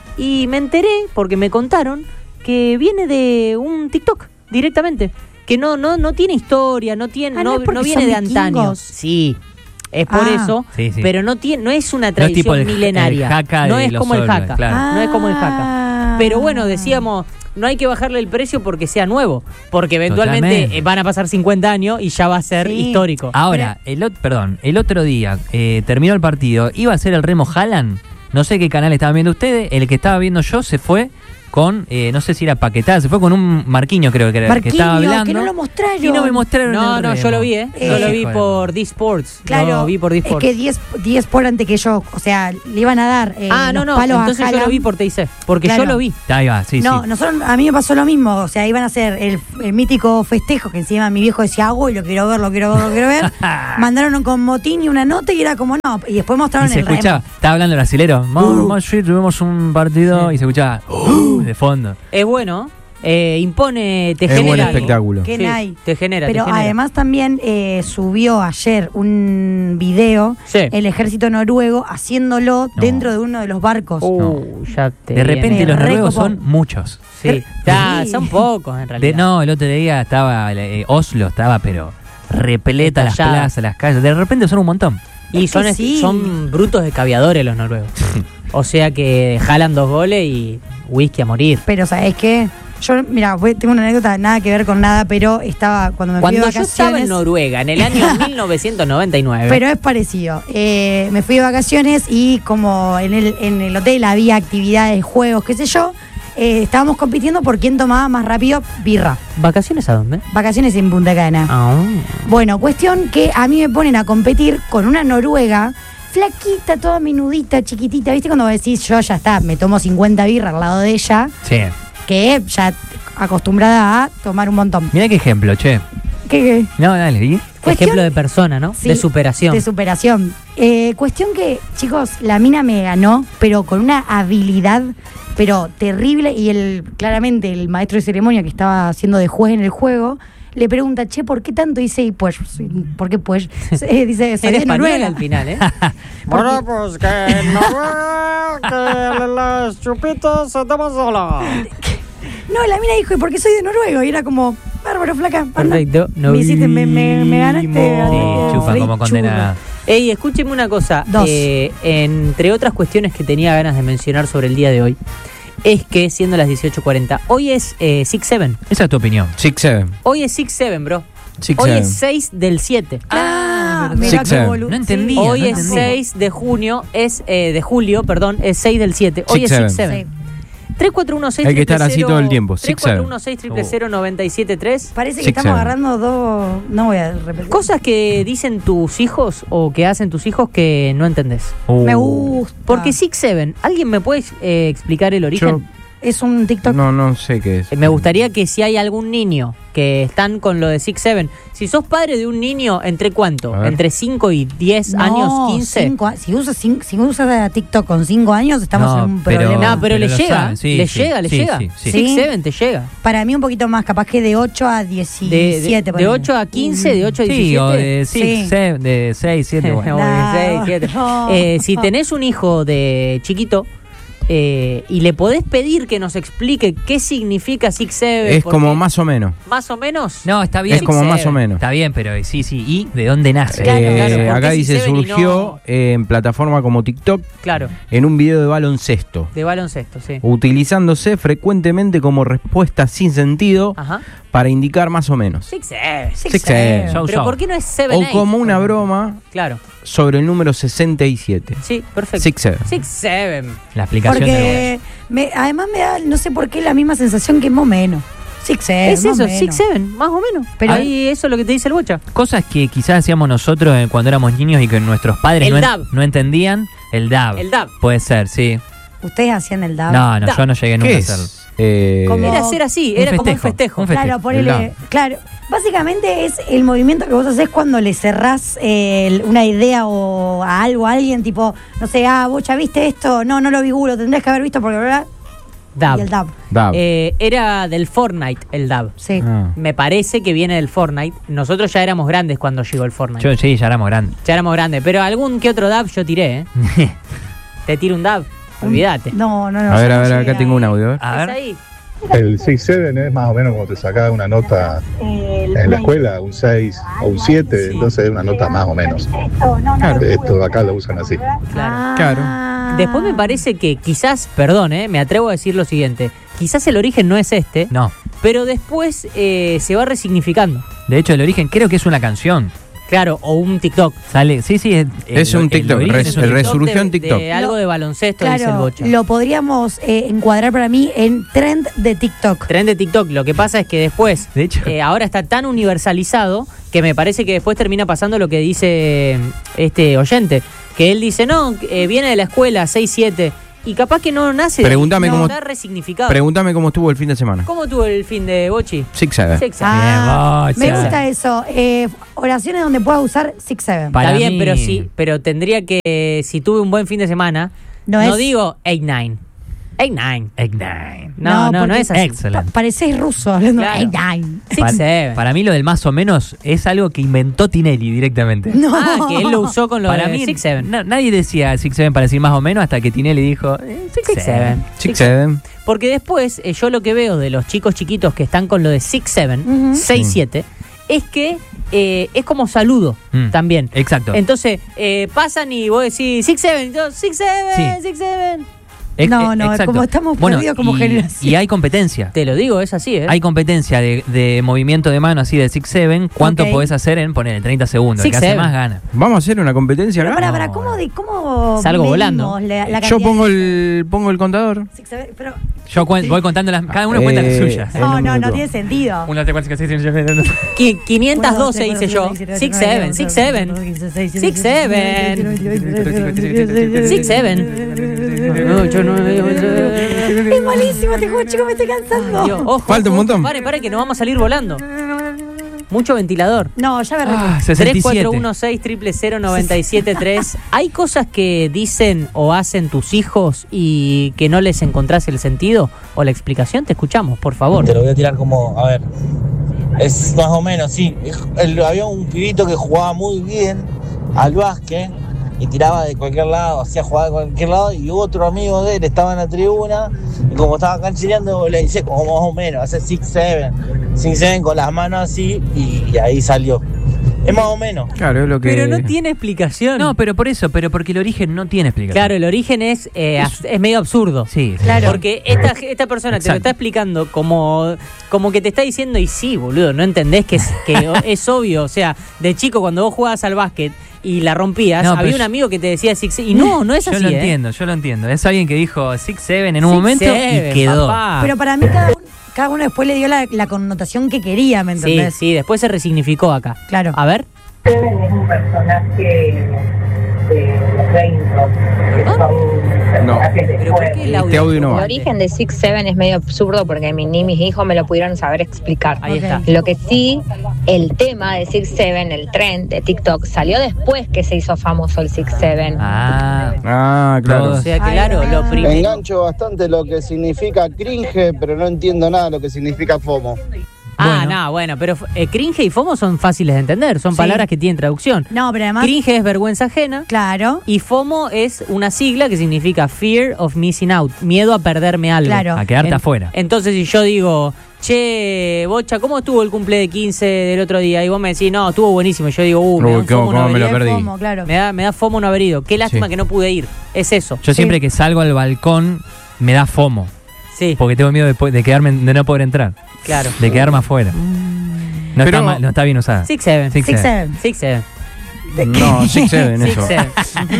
Y me enteré, porque me contaron, que viene de un TikTok directamente. Que no, no, no tiene historia, no tiene, Ah, ¿no no, es porque no viene son de antaño. vikingos? Sí, es por Ah. eso, Sí, sí. pero no tiene, no es una No es tradición tipo el- milenaria. el jaca no de es los como el Olmec, jaca. claro. No es como el jaca. Ah. Pero bueno, decíamos, no hay que bajarle el precio porque sea nuevo, porque eventualmente Totalmente. eh, van a pasar cincuenta años y ya va a ser Sí. histórico. Ahora, el, ot- perdón, el otro día eh, terminó el partido, iba a ser el remo Haaland, no sé qué canal estaban viendo ustedes, el que estaba viendo yo se fue con, eh, no sé si era Paquetá, se fue con un Marquinho creo que era, que Marquinhos, estaba hablando. que no lo mostraron. Y no me mostraron No, el no, remo. yo lo vi, ¿eh? Yo Eh, lo vi Hijo de- por D-Sports. Claro, Lo vi por es D-Sports. que diez, diez por antes que ellos, o sea, le iban a dar eh, ah, no, los no, palos entonces a yo lo Haaland. vi por T I C, porque Claro. yo lo vi. Ahí va, sí, no, sí. nosotros, a mí me pasó lo mismo, o sea, iban a hacer el, el mítico festejo que encima mi viejo decía, uy, lo quiero ver, lo quiero ver, lo quiero ver. Mandaron con motín y una nota y era como, no, y después Y mostraron se el escuchaba, remo. estaba hablando el brasilero, Uh. Más sí, tuvimos un partido y se escuchaba uh, de fondo. Es bueno, eh, impone, te Es genera. buen algo. espectáculo. Qué Sí, nice. te genera, Pero te genera. además también eh, subió ayer un video Sí. el ejército noruego haciéndolo No. dentro de uno de los barcos. Uh, ya te De repente viene. los Me noruegos recopó. son muchos. Sí, ya, Sí. son pocos en realidad. De, no, el otro día estaba, eh, Oslo estaba, pero repleta las Estallada. plazas, las calles. De repente son un montón. Y Es son, que es- sí. son brutos escabiadores los noruegos. O sea que jalan dos goles y whisky a morir. Pero, ¿sabes qué? Yo, mira, voy- tengo una anécdota, nada que ver con nada, pero estaba cuando me fui Cuando de yo vacaciones. estaba en Noruega, en el año mil novecientos noventa y nueve. Pero es parecido. Eh, me fui de vacaciones y como en el, en el hotel había actividades, juegos, qué sé yo, eh, estábamos compitiendo por quién tomaba más rápido birra. ¿Vacaciones a dónde? Vacaciones en Punta Cana. Ah. Bueno, cuestión que a mí me ponen a competir con una noruega flaquita, toda menudita, chiquitita. ¿Viste cuando decís yo ya está, me tomo cincuenta birras al lado de ella, Sí. que ya acostumbrada a tomar un montón? Mira qué ejemplo, che. ¿Qué, qué? No, dale, ¿y? Cuestión- Ejemplo de persona, ¿no? Sí, de superación. De superación. Eh, cuestión que, chicos, la mina me ganó, pero con una habilidad, pero terrible. Y el claramente el maestro de ceremonia que estaba haciendo de juez en el juego, le pregunta, che, ¿por qué tanto? Dice, y pues, ¿por qué pues? Eh, dice, soy En de español Noruega. al final, ¿eh? Bueno, pues que en Noruega, que los chupitos se toman sola. No, la mina dijo, ¿y por qué soy de Noruega? Y era como, bárbaro, flaca. anda. Perfecto. Me hiciste, me, me, me ganaste. Sí, eh, chupa soy como condenada. Ey, escúcheme una cosa. Dos. Eh, entre otras cuestiones que tenía ganas de mencionar sobre el día de hoy, es que siendo las dieciocho cuarenta, hoy es eh, seis siete. Esa es tu opinión. Six Seven. Hoy es seis siete, bro. Six Hoy Seven. es seis del siete. Ah, verdad. mirá Six qué seven. boludo. No entendía. Hoy no es entendí. seis de junio, es eh, de julio, perdón, es seis del siete. Hoy Six es seis seven. siete. tres cuatro uno seis Hay que estar así todo el tiempo. tres cuatro uno seis cero cero nueve siete tres. Parece que Six estamos seven. agarrando dos. No voy a repetir. Cosas que dicen tus hijos o que hacen tus hijos que no entendés. Uh. Me gusta. Porque seis siete, ¿alguien me puede eh, explicar el origen? Yo Es un TikTok. no, no sé qué es. Eh, Me gustaría que si hay algún niño que están con lo de seis siete, si sos padre de un niño, ¿entre cuánto? A ver. ¿Entre cinco y diez No, años, quince? cinco a- si usas cin- si usas TikTok con cinco años, estamos No, en un pero- problema. No, pero, Pero le lo llega, saben, sí, le sí, llega, le sí, llega. sí, sí. seis Sí. siete te llega. Para mí un poquito más, capaz que de ocho a De, diecisiete. de, de ocho a quince, de ocho a Sí, diecisiete. o de Sí. seis, se- de seis, siete, bueno. O de No, seis, siete. no. Eh, si tenés un hijo de chiquito eh, y le podés pedir que nos explique qué significa seis siete. Es como más o menos. Más o menos. No, está bien. Es como Six más o Seven. menos. Está bien, pero sí, sí. ¿Y de dónde nace? Claro, Eh, claro, ¿por qué acá Six dice, Seven y surgió no- eh, en plataforma como TikTok Claro, en un video de baloncesto, de baloncesto, sí. utilizándose frecuentemente como respuesta sin sentido Ajá. para indicar más o menos. seis siete. Six Seven. Show, Pero show. ¿por qué no es siete O como una broma Claro, sobre el número sesenta y siete. sí, perfecto. Six Seven. seis siete. La explicación de Porque me, además me da, no sé por qué, la misma sensación que más o menos. Six Seven. Es más o eso, menos. seis siete, más o menos. Pero- Ahí eso es lo que te dice el bocha. cosas que quizás hacíamos nosotros eh, cuando éramos niños y que nuestros padres El no, en- dab. no entendían. El dab. El dab. Puede ser, sí. Ustedes hacían el dab. No, no, Dab. yo no llegué nunca ¿Qué a hacerlo. es? Eh, Como- Era ser así, Un era como un festejo, festejo. un festejo. Claro, ponele, El dab. claro. Básicamente es el movimiento que vos haces cuando le cerrás eh, el- una idea o a algo a alguien, tipo, no sé, ah, vos ya viste esto, no, no lo vi, uh, lo tendrías que haber visto porque, ¿verdad? Dab. Y el dab. Dab. Eh, era del Fortnite el dab. Sí. Ah. Me parece que viene del Fortnite. Nosotros ya éramos grandes cuando llegó el Fortnite. Yo sí, ya éramos grandes. Ya éramos grandes, pero algún que otro dab yo tiré, ¿eh? Te tiro un dab, olvídate. No, no, no. A ver, yo a no ver, llegué acá a- tengo un audio. ¿eh? A Es ver. ahí. El seis siete es más o menos como te sacaba una nota en la escuela, un seis o un siete, entonces es una nota más o menos. Claro. Esto acá lo usan así. Claro. Claro. Después me parece que quizás, perdón, ¿eh? Me atrevo a decir lo siguiente. Quizás el origen no es este, No. pero después eh, se va resignificando. De hecho, el origen creo que es una canción. Claro, o un TikTok. Sale, sí, sí. Es, Es el- un el TikTok, origen res- es un el TikTok. resurgió en de- TikTok. de algo de baloncesto, dice el Claro, bocha. lo podríamos eh, encuadrar para mí en trend de TikTok. Tren de TikTok. Lo que pasa es que después, De hecho. eh, ahora está tan universalizado que me parece que después termina pasando lo que dice este oyente. Que él dice, no, eh, viene de la escuela seis siete. Y capaz que no nace de ahí, Pregúntame no, cómo- está resignificado. Pregúntame cómo estuvo el fin de semana. ¿Cómo tuvo el fin de Bochi? Six Seven. Six, Ah, Bien, me Bocha. gusta eso. Eh, oraciones donde puedas usar Six Seven. Pa- Para Está bien, mí- pero sí, pero tendría que, eh, si tuve un buen fin de semana, No no, es- digo eight nine. eight nine. Ignite. No, no, no, porque es así. Excelente. Pa- parecés ruso hablando. Claro. Ay, ay. Six Para, seven. para mí lo del más o menos es algo que inventó Tinelli directamente. No. Ah, que él lo usó con lo Para de mí, six seven. na- nadie decía Six Seven para decir más o menos hasta que Tinelli dijo eh, Six Six Seven. seven. Six Seven. Porque después, eh, yo lo que veo de los chicos chiquitos que están con lo de six seven, Ujú. seis siete, es que eh, es como saludo Mm. también. Exacto. Entonces, eh, pasan y vos decís six seven, yo six seven, Sí. six seven. Ex- No, eh, no, exacto. como estamos perdidos como y- generación. Y hay competencia. Te lo digo, es así, ¿eh? Hay competencia de, de movimiento de mano así de Six Seven. ¿Cuánto Ok. podés hacer en poner treinta segundos? El Six que hace seven. más gana. Vamos a hacer una competencia Pero acá. para, para, No, ¿cómo, no. de, cómo Salgo medimos volando. La, la Yo cantidad pongo de- el pongo el contador. Six Seven, pero, Yo cuen- voy contando las. Cada uno cuenta las Eh, suyas. el no, no, número no tú. tiene sentido. Uno, dos, tres, cuatro, cinco, seis, siete, ocho, nueve. Qui- quinientos Uno, dos, doce tres, hice cuatro, yo. cinco, seis, six siete, seven, ocho, six nueve, seven. diez, once, doce, Six diecisiete, seven. dieciocho, diecinueve, Six seven. ocho, nueve, Es malísimo, te juro, chico, me estoy cansando. Dios, ojo, Falta un ojo, montón. Pare, pare, que nos vamos a salir volando. Mucho ventilador. No, ya me Ah, recuerdo. sesenta y tres siete. cuatro uno seis, cero cero cero, nueve siete tres. ¿Hay cosas que dicen o hacen tus hijos y que no les encontrás el sentido o la explicación? Te escuchamos, por favor. Te lo voy a tirar como, a ver, es más o menos, sí. El- había un pibito que jugaba muy bien al básquet y tiraba de cualquier lado, hacía jugar de cualquier lado, y otro amigo de él estaba en la tribuna y como estaba canchereando le dice como más o menos, hace six seven, six seven con las manos así y, y ahí salió. Es más o menos. Claro, es lo que. Pero no tiene explicación. No, pero por eso, pero porque el origen no tiene explicación. Claro, el origen es, eh, as- es medio absurdo. Sí, sí. Claro. Porque esta, esta persona te lo Exacto. está explicando como, como que te está diciendo, y sí, boludo, no entendés que es, que es obvio. O sea, de chico, cuando vos jugabas al básquet y la rompías, No, pero había un yo- amigo que te decía six, y no, no es Yo así. lo ¿eh? entiendo, yo lo entiendo. Es alguien que dijo six seven en un Six, momento seven, y quedó. papá. Pero para mí cada, un- cada uno después le dio la, la connotación que quería, ¿me Sí, entendés? sí, después se resignificó acá. Claro. A ver. Seven es un personaje de los Rainbow, que son No. personajes de ¿Pero por qué el fuego. audio? Este audio no El va. origen de six seven es medio absurdo porque ni, ni mis hijos me lo pudieron saber explicar. Ahí Ok. está. Lo que sí, el tema de six seven, el trend de TikTok, salió después que se hizo famoso el six seven. Ah, Ah, claro. O sea, Ay, claro, ah. lo Me primero. engancho bastante lo que significa cringe, pero no entiendo nada lo que significa FOMO. Ah, Bueno. no, bueno, pero eh, cringe y FOMO son fáciles de entender, son Sí. palabras que tienen traducción. No, pero además, Cringe es vergüenza ajena. claro, Y FOMO es una sigla que significa Fear of Missing Out, miedo a perderme algo. Claro. a quedarte En- afuera. Entonces, si yo digo, che, Bocha, ¿cómo estuvo el cumple de quince del otro día? Y vos me decís, no, estuvo buenísimo. Y yo digo, uh, me da Uy, un ¿cómo- FOMO no cómo me haber lo ido. perdí? FOMO, claro. Me da, me da FOMO no haber ido. Qué lástima Sí. que no pude ir. Es eso. Yo Sí. siempre que salgo al balcón me da FOMO, Sí, porque tengo miedo de, po- de quedarme de no poder entrar, claro. de quedarme afuera. No, Pero- está mal- no está bien usada. Six Seven. Six Six seven. Seven. Six Seven. No, six seven, Six eso. Seven.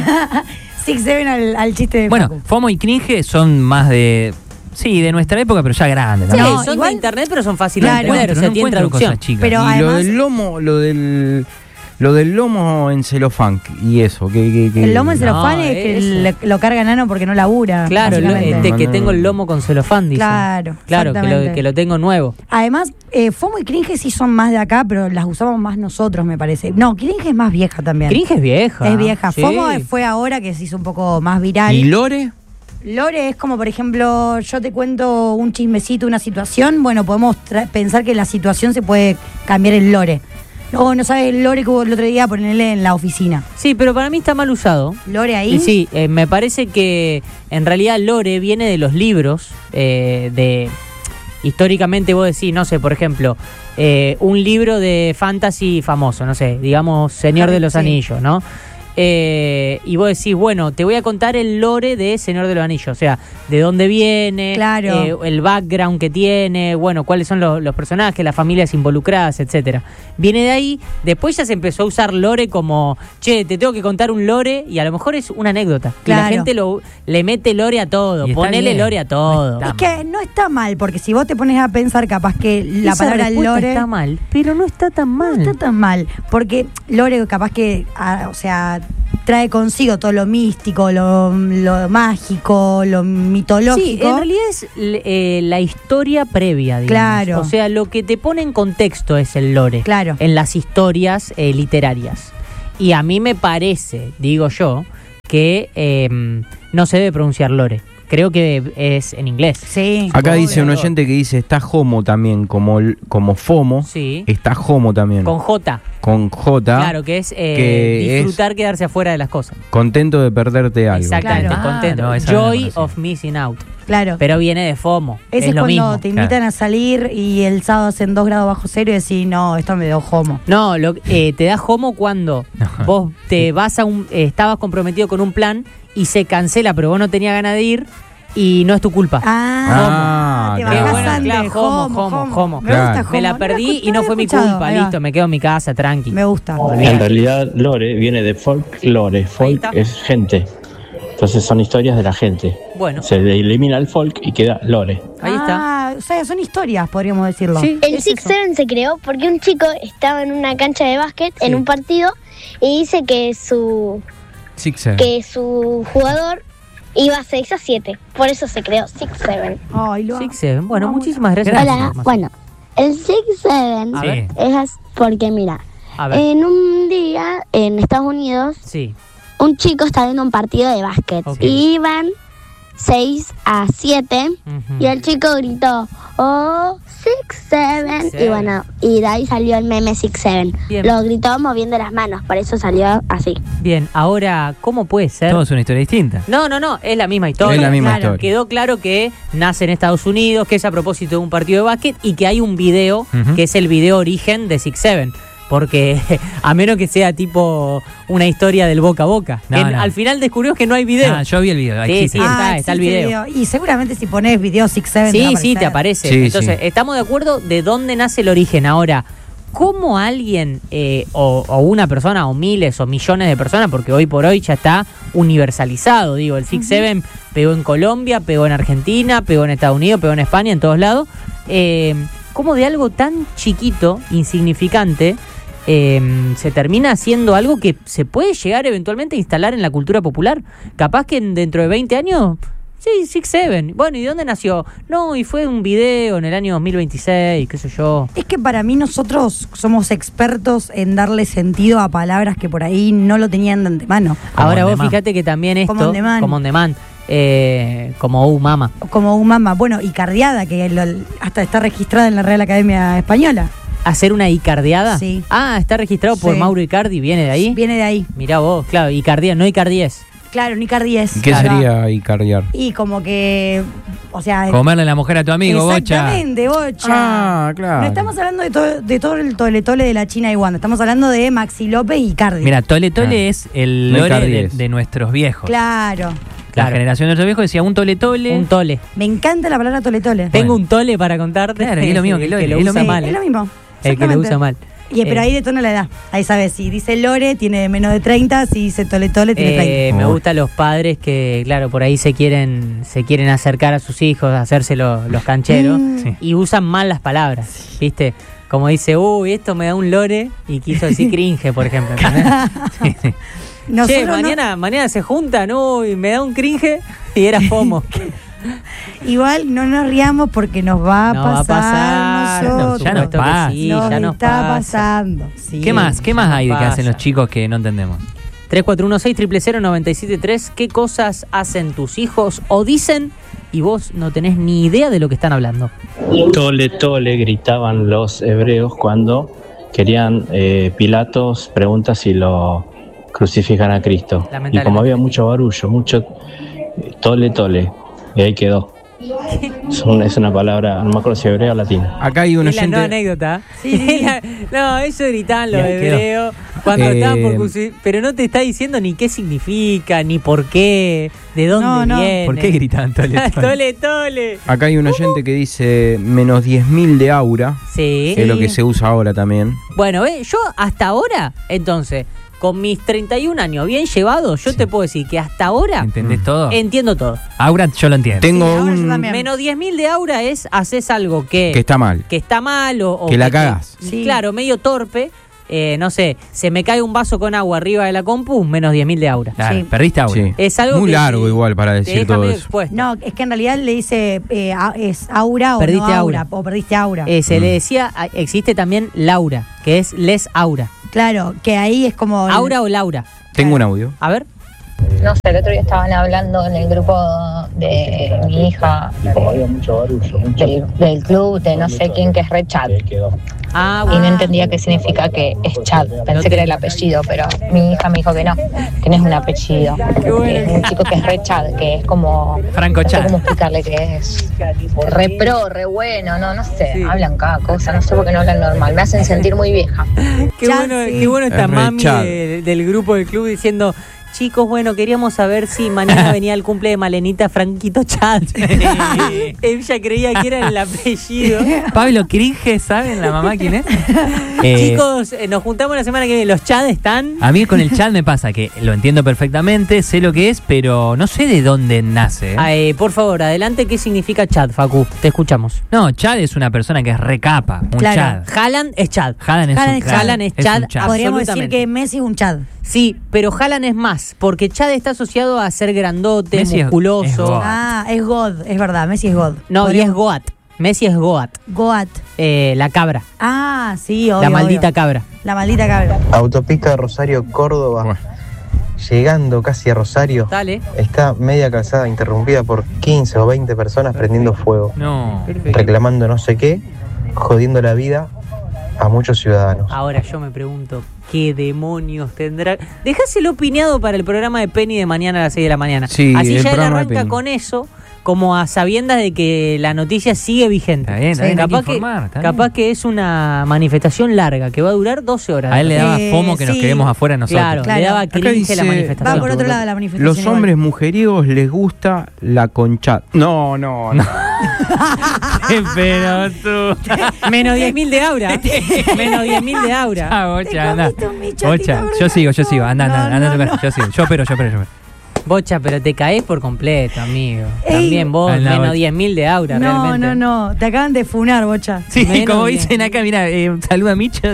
Six Seven al, al chiste de Bueno, Facu. FOMO y cringe son más de, sí, de nuestra época, pero ya grandes. Sí, ¿no? No, son igual- de internet, pero son fáciles Claro. de entender. O Pero sea, no tienen encuentro traducción. cosas chicas. Pero y además- lo del lomo, lo del. Lo del lomo en celofán y eso. Que, que, que- El lomo en celofán No, es que eso. le- lo carga Nano porque no labura. Claro, lo- básicamente. este, que tengo el lomo con celofán, dice. Claro, Claro, que lo, exactamente. que lo tengo nuevo. Además, eh, FOMO y cringe sí son más de acá, pero las usamos más nosotros, me parece. No, cringe es más vieja también. Cringe es vieja. Es vieja. Sí. FOMO fue ahora que se hizo un poco más viral. ¿Y Lore? Lore es como, por ejemplo, yo te cuento un chismecito, una situación. Bueno, podemos tra- pensar que la situación se puede cambiar el lore. O no sabes el lore que hubo el otro día, ponerle en la oficina. Sí, pero para mí está mal usado. Lore ahí. Y sí, eh, me parece que en realidad lore viene de los libros, eh, de históricamente vos decís, no sé, por ejemplo, eh, un libro de fantasy famoso, no sé, digamos Señor de los Sí. Anillos, ¿no? Eh, y vos decís, bueno, te voy a contar el lore de Señor de los Anillos, o sea, de dónde viene, Claro. eh, el background que tiene, bueno, cuáles son los, los personajes, las familias involucradas, etcétera. Viene de ahí, después ya se empezó a usar lore como, che, te tengo que contar un lore, y a lo mejor es una anécdota. Y la Claro. gente lo, le mete lore a todo, Y está ponele bien. lore a todo. No Es que no está mal, porque si vos te pones a pensar capaz que la Esa palabra respuesta lore está mal, pero no está tan mal. no está tan mal, porque lore capaz que, ah, o sea, trae consigo todo lo místico, lo, lo mágico, lo mitológico. Sí, en realidad es l- eh, la historia previa, digamos. Claro. O sea, lo que te pone en contexto es el lore. Claro. En las historias eh, literarias. Y a mí me parece, digo yo, que eh, no se debe pronunciar lore. Creo que es en inglés. Sí. Acá Obvio. dice un oyente que dice, está homo también, como, el- como FOMO. Sí. Está homo también. Con J. Con J. Claro, que es eh, que disfrutar, quedarse afuera de las cosas. Contento de perderte algo. Exactamente, Claro. contento. Ah, no, esa no la Joy conocía. of missing out. Claro. Pero viene de FOMO. Ese es es, lo cuando mismo. te invitan Claro. a salir y el sábado hacen dos grados bajo cero y decís, no, esto me dio homo. No, lo, eh, te da homo cuando vos te vas a un. eh, estabas comprometido con un plan y se cancela, pero vos no tenías ganas de ir y no es tu culpa. Ah, Ah, te claro. bajás Qué bueno, antes, claro, homo, homo, homo. Me gusta Claro. homo. Me la No perdí escu- y no lo fue he mi escuchado. culpa. Ahí va. Listo, me quedo en mi casa, tranqui. Me gusta. En realidad, lore viene de folklore. Folk está. es gente. Entonces son historias de la gente. Bueno, Se elimina el folk y queda lore. ahí está. Ah, o sea, son historias, podríamos decirlo. Sí, El es Six eso. Seven se creó porque un chico estaba en una cancha de básquet Sí. en un partido y dice que su Six seven. que su jugador iba seis a siete. Por eso se creó Six Seven. Ay, lo Six, seven. Bueno, Vamos. muchísimas gracias. Hola, por la información. bueno, El six seven A ver. es porque, mira, A ver. en un día en Estados Unidos, Sí. un chico está viendo un partido de básquet. Ok. Y iban seis a siete Ujú. y el chico gritó, oh, six seven. Six, Y seven. bueno, y de ahí salió el meme six seven. Bien. Lo gritó moviendo las manos, por eso salió así. Bien, ahora, ¿cómo puede ser? Todo es una historia distinta. No, no, no, es la misma historia. Es la misma Claro, historia. Quedó claro que nace en Estados Unidos, que es a propósito de un partido de básquet y que hay un video, Ujú. que es el video origen de six seven. Porque a menos que sea tipo una historia del boca a boca. No, que no. Al final descubrimos que no hay video. Ah, yo vi el video. Sí, existe. sí, está, Ah, está el existe video. Y seguramente si pones video six seven Sí, te va a sí, te aparecer. aparece. Sí, Entonces, sí. estamos de acuerdo de dónde nace el origen. Ahora, ¿cómo alguien, eh, o, o una persona, o miles, o millones de personas, porque hoy por hoy ya está universalizado, digo, el six seven pegó en Colombia, pegó en Argentina, pegó en Estados Unidos, pegó en España, en todos lados, eh, ¿cómo de algo tan chiquito, insignificante, eh, se termina haciendo algo que se puede llegar eventualmente a instalar en la cultura popular? Capaz que en- dentro de veinte años... Sí, six seven. Bueno, ¿y de dónde nació? No, y fue un video en el año dos mil veintiséis, qué sé yo. Es que para mí nosotros somos expertos en darle sentido a palabras que por ahí no lo tenían de antemano. Como Ahora on vos demand. fíjate que también esto, Como on demand. como on demand, eh, como uh, mama. Como un mamá, bueno, y cardiada, que lo- hasta está registrada en la Real Academia Española. ¿Hacer una icardiada? Sí. Ah, está registrado por Sí. Mauro Icardi, ¿viene de ahí? Viene de ahí. Mirá vos, claro, Icardía, no Icardies. Claro, ni cardies. ¿Qué sería icardiar? Y como que, o sea... Comerle la mujer a tu amigo, bocha. Exactamente, bocha. Ah, claro. No estamos hablando de, todo de todo el tole-tole de la China y Wanda, estamos hablando de Maxi López y Cardi. Mira, Tole Tole Ah. es el No hay lore de, cardies. de nuestros viejos. Claro. La Claro. generación de nuestros viejos decía un Tole Tole. Un tole. Me encanta la palabra tole-tole. Tengo un tole para contarte. Claro, y es lo mismo que Lore, lo es lo usa mismo. mal. Es eh. lo mismo. El que lo usa exactamente. mal. Y, pero Eh, ahí detona la edad. Ahí sabes, si dice Lore, tiene menos de treinta, si dice tole-tole, tiene Eh, treinta. me Uy. gustan los padres que, claro, por ahí se quieren se quieren acercar a sus hijos, hacerse lo- los cancheros Mm. Sí. y usan mal las palabras, ¿viste? Como dice, uy, esto me da un lore y quiso decir cringe, por ejemplo. ¿entendés? Sí, sí. Nosotros Che, no- mañana, mañana se juntan, uy, me da un cringe y era FOMO. Igual no nos riamos porque nos va a No va a pasar. pasar, nosotros. ya nos supuesto que pasa. sí, Nos ya nos está pasa. pasando. Sí. ¿Qué más? ¿Qué más ya hay de nos que hacen pasa. los chicos que no entendemos? tres cuatro uno seis, cero cero cero, nueve siete tres. ¿Qué cosas hacen tus hijos o dicen y vos no tenés ni idea de lo que están hablando? Tole, tole, gritaban los hebreos cuando querían, eh, Pilatos pregunta si lo crucifican a Cristo. Y Lamentablemente. como había mucho barullo, mucho eh, tole, tole, y ahí quedó. Es, un- es una palabra, no me acuerdo si hebrea o latina. Acá hay un Es la nueva oyente. anécdota. Sí, sí, sí. No, eso gritaban los Ya quedó. hebreos cuando Eh, estaban por cruci- pero no te está diciendo ni qué significa, ni por qué, de dónde No, no. viene. ¿Por qué gritaban Tole Tole? tole, tole. Acá hay un oyente que dice menos diez mil de aura, Sí. que es lo que se usa ahora también. Bueno, ve, yo hasta ahora, entonces, con mis treinta y un años bien llevados, yo te puedo decir que hasta ahora ¿Entendés todo? entiendo todo. Aura, yo lo entiendo. Tengo Sí, ahora yo un también. Menos diez mil de aura es haces algo que, que está mal. que está mal o, o Que la te- cagás. Sí. Claro, medio torpe. Eh, no sé, se me cae un vaso con agua arriba de la compu, menos diez mil de aura. Claro, Sí. perdiste Aura. Sí. Es algo Muy que largo te- igual para Te decir deja todo medio eso. expuesto. No, es que en realidad le dice eh, a- es aura o Perdiste no aura. aura. O perdiste aura. Eh, se Mm. le decía, a- existe también Laura, que es les aura. Claro, que ahí es como... Aura o Laura. Tengo un audio. A ver. No sé, el otro día estaban hablando en el grupo de mi hija, Como había mucho barullo, mucho del, del club, de no sé quién, que es Red Chad. ahí quedó. Ah, Y bueno. no entendía qué significa que es Chad. Pensé que era el apellido, pero mi hija me dijo que no, que no es un apellido. Qué bueno. Que es un chico que es Red Chad, que es como... Franco No sé Chad. cómo explicarle que es re pro, re bueno, no, no sé. Sí. Hablan cada cosa, no sé por qué no hablan normal. Me hacen sentir muy vieja. Qué Chad, bueno, sí. qué bueno esta Es re mami Chad. de- del grupo del club diciendo, chicos, bueno, queríamos saber si mañana venía el cumple de Malenita Franquito Chad. Ella creía que era el apellido. Pablo Cringe, ¿saben la mamá quién es? Eh, Chicos, eh, nos juntamos la semana que viene. Los Chad están. A mí con el chat me pasa que lo entiendo perfectamente, sé lo que es, pero no sé de dónde nace. ¿eh? Ah, eh, por favor, adelante, ¿qué significa Chad, Facu? Te escuchamos. No, Chad es una persona que es recapa, un Claro. Chad. Haaland es Chad. Haaland es Haaland un es Chad. Chad. Haaland es un Chad. Chad. Podríamos decir absolutamente. que Messi es un Chad. Sí, pero Haaland es más, porque Chad está asociado a ser grandote, Messi es- es musculoso. God. Ah, es God, es verdad, Messi es God. No, y Podríamos- es Goat. Messi es Goat. Goat. Eh, la cabra. Ah, sí, obvio. La maldita obvio. cabra. La maldita cabra. Autopista de Rosario-Córdoba. Llegando casi a Rosario, Dale. está media calzada interrumpida por quince o veinte personas prendiendo fuego, No. reclamando no sé qué, jodiendo la vida a muchos ciudadanos. Ahora yo me pregunto, ¿qué demonios tendrá? Dejáselo opinado para el programa de Penny de mañana a las seis de la mañana. Sí, Así el ya él programa de arranca Penny. con eso, como a sabiendas de que la noticia sigue vigente. Está bien, está bien, hay que capaz que, informar, está capaz bien. que es una manifestación larga, que va a durar doce horas. A él le daba Eh, fomo que nos sí. quedemos afuera nosotros. Claro, Claro. le daba Acá cringe dice- la manifestación. Va por otro lado la manifestación. Los igual. hombres mujeriegos les gusta la concha. No, no, no. Qué pelotudo. Menos diez mil de aura. Menos diez mil de aura. Ah, Bocha, anda. comiste un bicho, Bocha, Tito, yo sigo, yo sigo. Anda, No, anda, anda a tu no, casa. Yo sigo. Yo espero, yo espero, yo espero. Bocha, pero te caes por completo, amigo. Ey. También vos, Anda, menos Bocha. diez mil de aura, No, realmente. no, no. Te acaban de funar, Bocha. Sí, Menos como bien. dicen acá, mira, eh, saluda a Micho.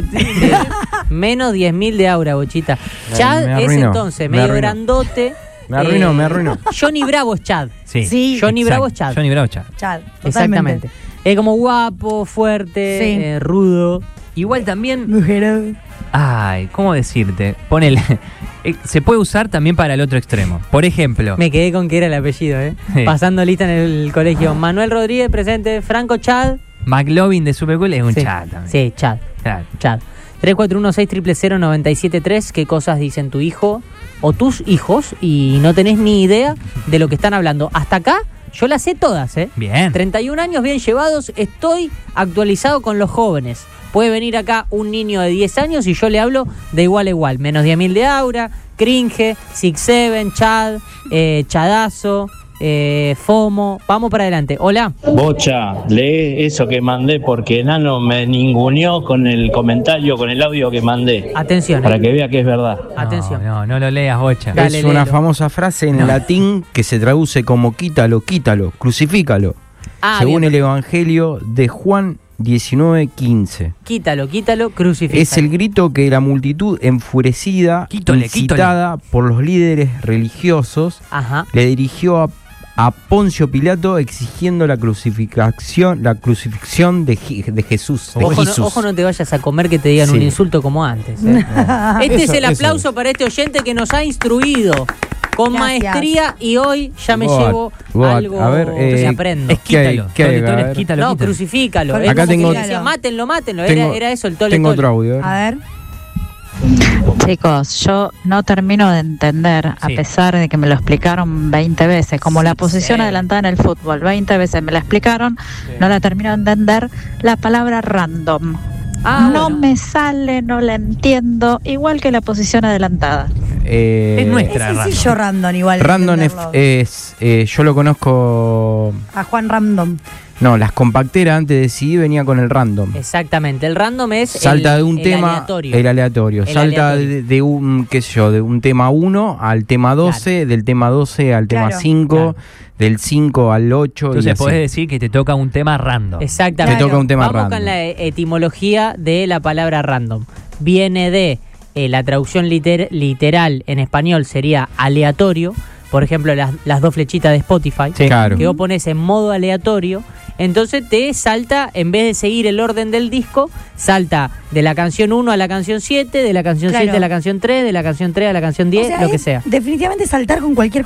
Menos diez mil de aura, Bochita. Me- Chad me es arruinó, entonces me medio arruinó. grandote. Me arruinó, eh, me arruinó. Johnny Bravo es Chad. Sí. Sí. Johnny Exacto. Bravo es Chad. Johnny Bravo, Chad. Chad, totalmente. Exactamente. Es como guapo, fuerte, Sí. eh, rudo. Igual también. Mujer. Ay, ¿cómo decirte? Ponele. eh, Se puede usar también para el otro extremo. Por ejemplo. Me quedé con que era el apellido, ¿eh? Sí. Pasando lista en el colegio. Manuel Rodríguez presente, Franco Chad. McLovin de Super Cool es un Sí. Chad también. Sí, Chad. Claro. Chad. tres cuatro uno seis cero cero nueve siete tres. ¿Qué cosas dicen tu hijo o tus hijos? Y no tenés ni idea de lo que están hablando. Hasta acá yo las sé todas, ¿eh? Bien. treinta y un años bien llevados, estoy actualizado con los jóvenes. Puede venir acá un niño de diez años y yo le hablo de igual a igual. Menos diez mil de aura, cringe, six seven, Chad, eh, Chadazo, eh, FOMO. Vamos para adelante. Hola. Bocha, lee eso que mandé porque Nano me ninguneó con el comentario, con el audio que mandé. Atención. Para que vea que es verdad. Atención. No, no, no lo leas, Bocha. Dale, es una léelo. famosa frase en No. latín que se traduce como quítalo, quítalo, crucifícalo. Ah, según bien. el Evangelio de Juan diecinueve quince. Quítalo, quítalo, crucifícalo. Es el grito que la multitud enfurecida, Quítole, incitada por los líderes religiosos, Ajá. le dirigió a, a Poncio Pilato exigiendo la crucifixión, la crucifixión de, Je- de Jesús. De Ojo no, Jesús. ojo, no te vayas a comer que te digan Sí. un insulto como antes. ¿eh? Este Eso, es el eso aplauso es. para este oyente que nos ha instruido con Gracias. maestría y hoy ya me Boat, llevo Boat. algo A ver, que eh, aprendo. Es quítalo. ¿Qué hay? Donde ¿Qué tú hay? eres, A ver. quítalo, No, quítalo. crucifícalo. Acá Es como que tengo- le decía, mátenlo, mátenlo. Tengo- era, era eso, el tole Tengo tole. otro audio. ¿eh? A ver. Chicos, yo no termino de entender, a Sí. pesar de que me lo explicaron veinte veces, como la posición sí. adelantada en el fútbol, veinte veces me la explicaron, no la termino de entender, la palabra random. Ah, no bueno. me sale, no la entiendo, igual que la posición adelantada. Eh, Es Es nuestra. sencillo random igual. Random es, entenderlo. es, eh, yo lo conozco. A Juan Random. No, las compacteras antes de C D venía con el random. Exactamente. El random es Salta el, de un el tema, aleatorio. el aleatorio. El Salta aleatorio. De, de un, qué sé yo, de un tema uno al tema doce, del tema doce al tema Claro. cinco, Claro. del cinco al ocho. y Entonces así. podés decir que te toca un tema random. Exactamente. Te toca un tema Vamos random. con la e- etimología de la palabra random. Viene de eh, la traducción liter- literal en español sería aleatorio. Por ejemplo, las, las dos flechitas de Spotify. Sí. Claro. Que vos pones en modo aleatorio. Entonces te salta, en vez de seguir el orden del disco, salta de la canción uno a la canción siete, de la canción Claro. siete a la canción tres, de la canción tres a la canción diez, O sea, lo que es sea. Definitivamente saltar con cualquier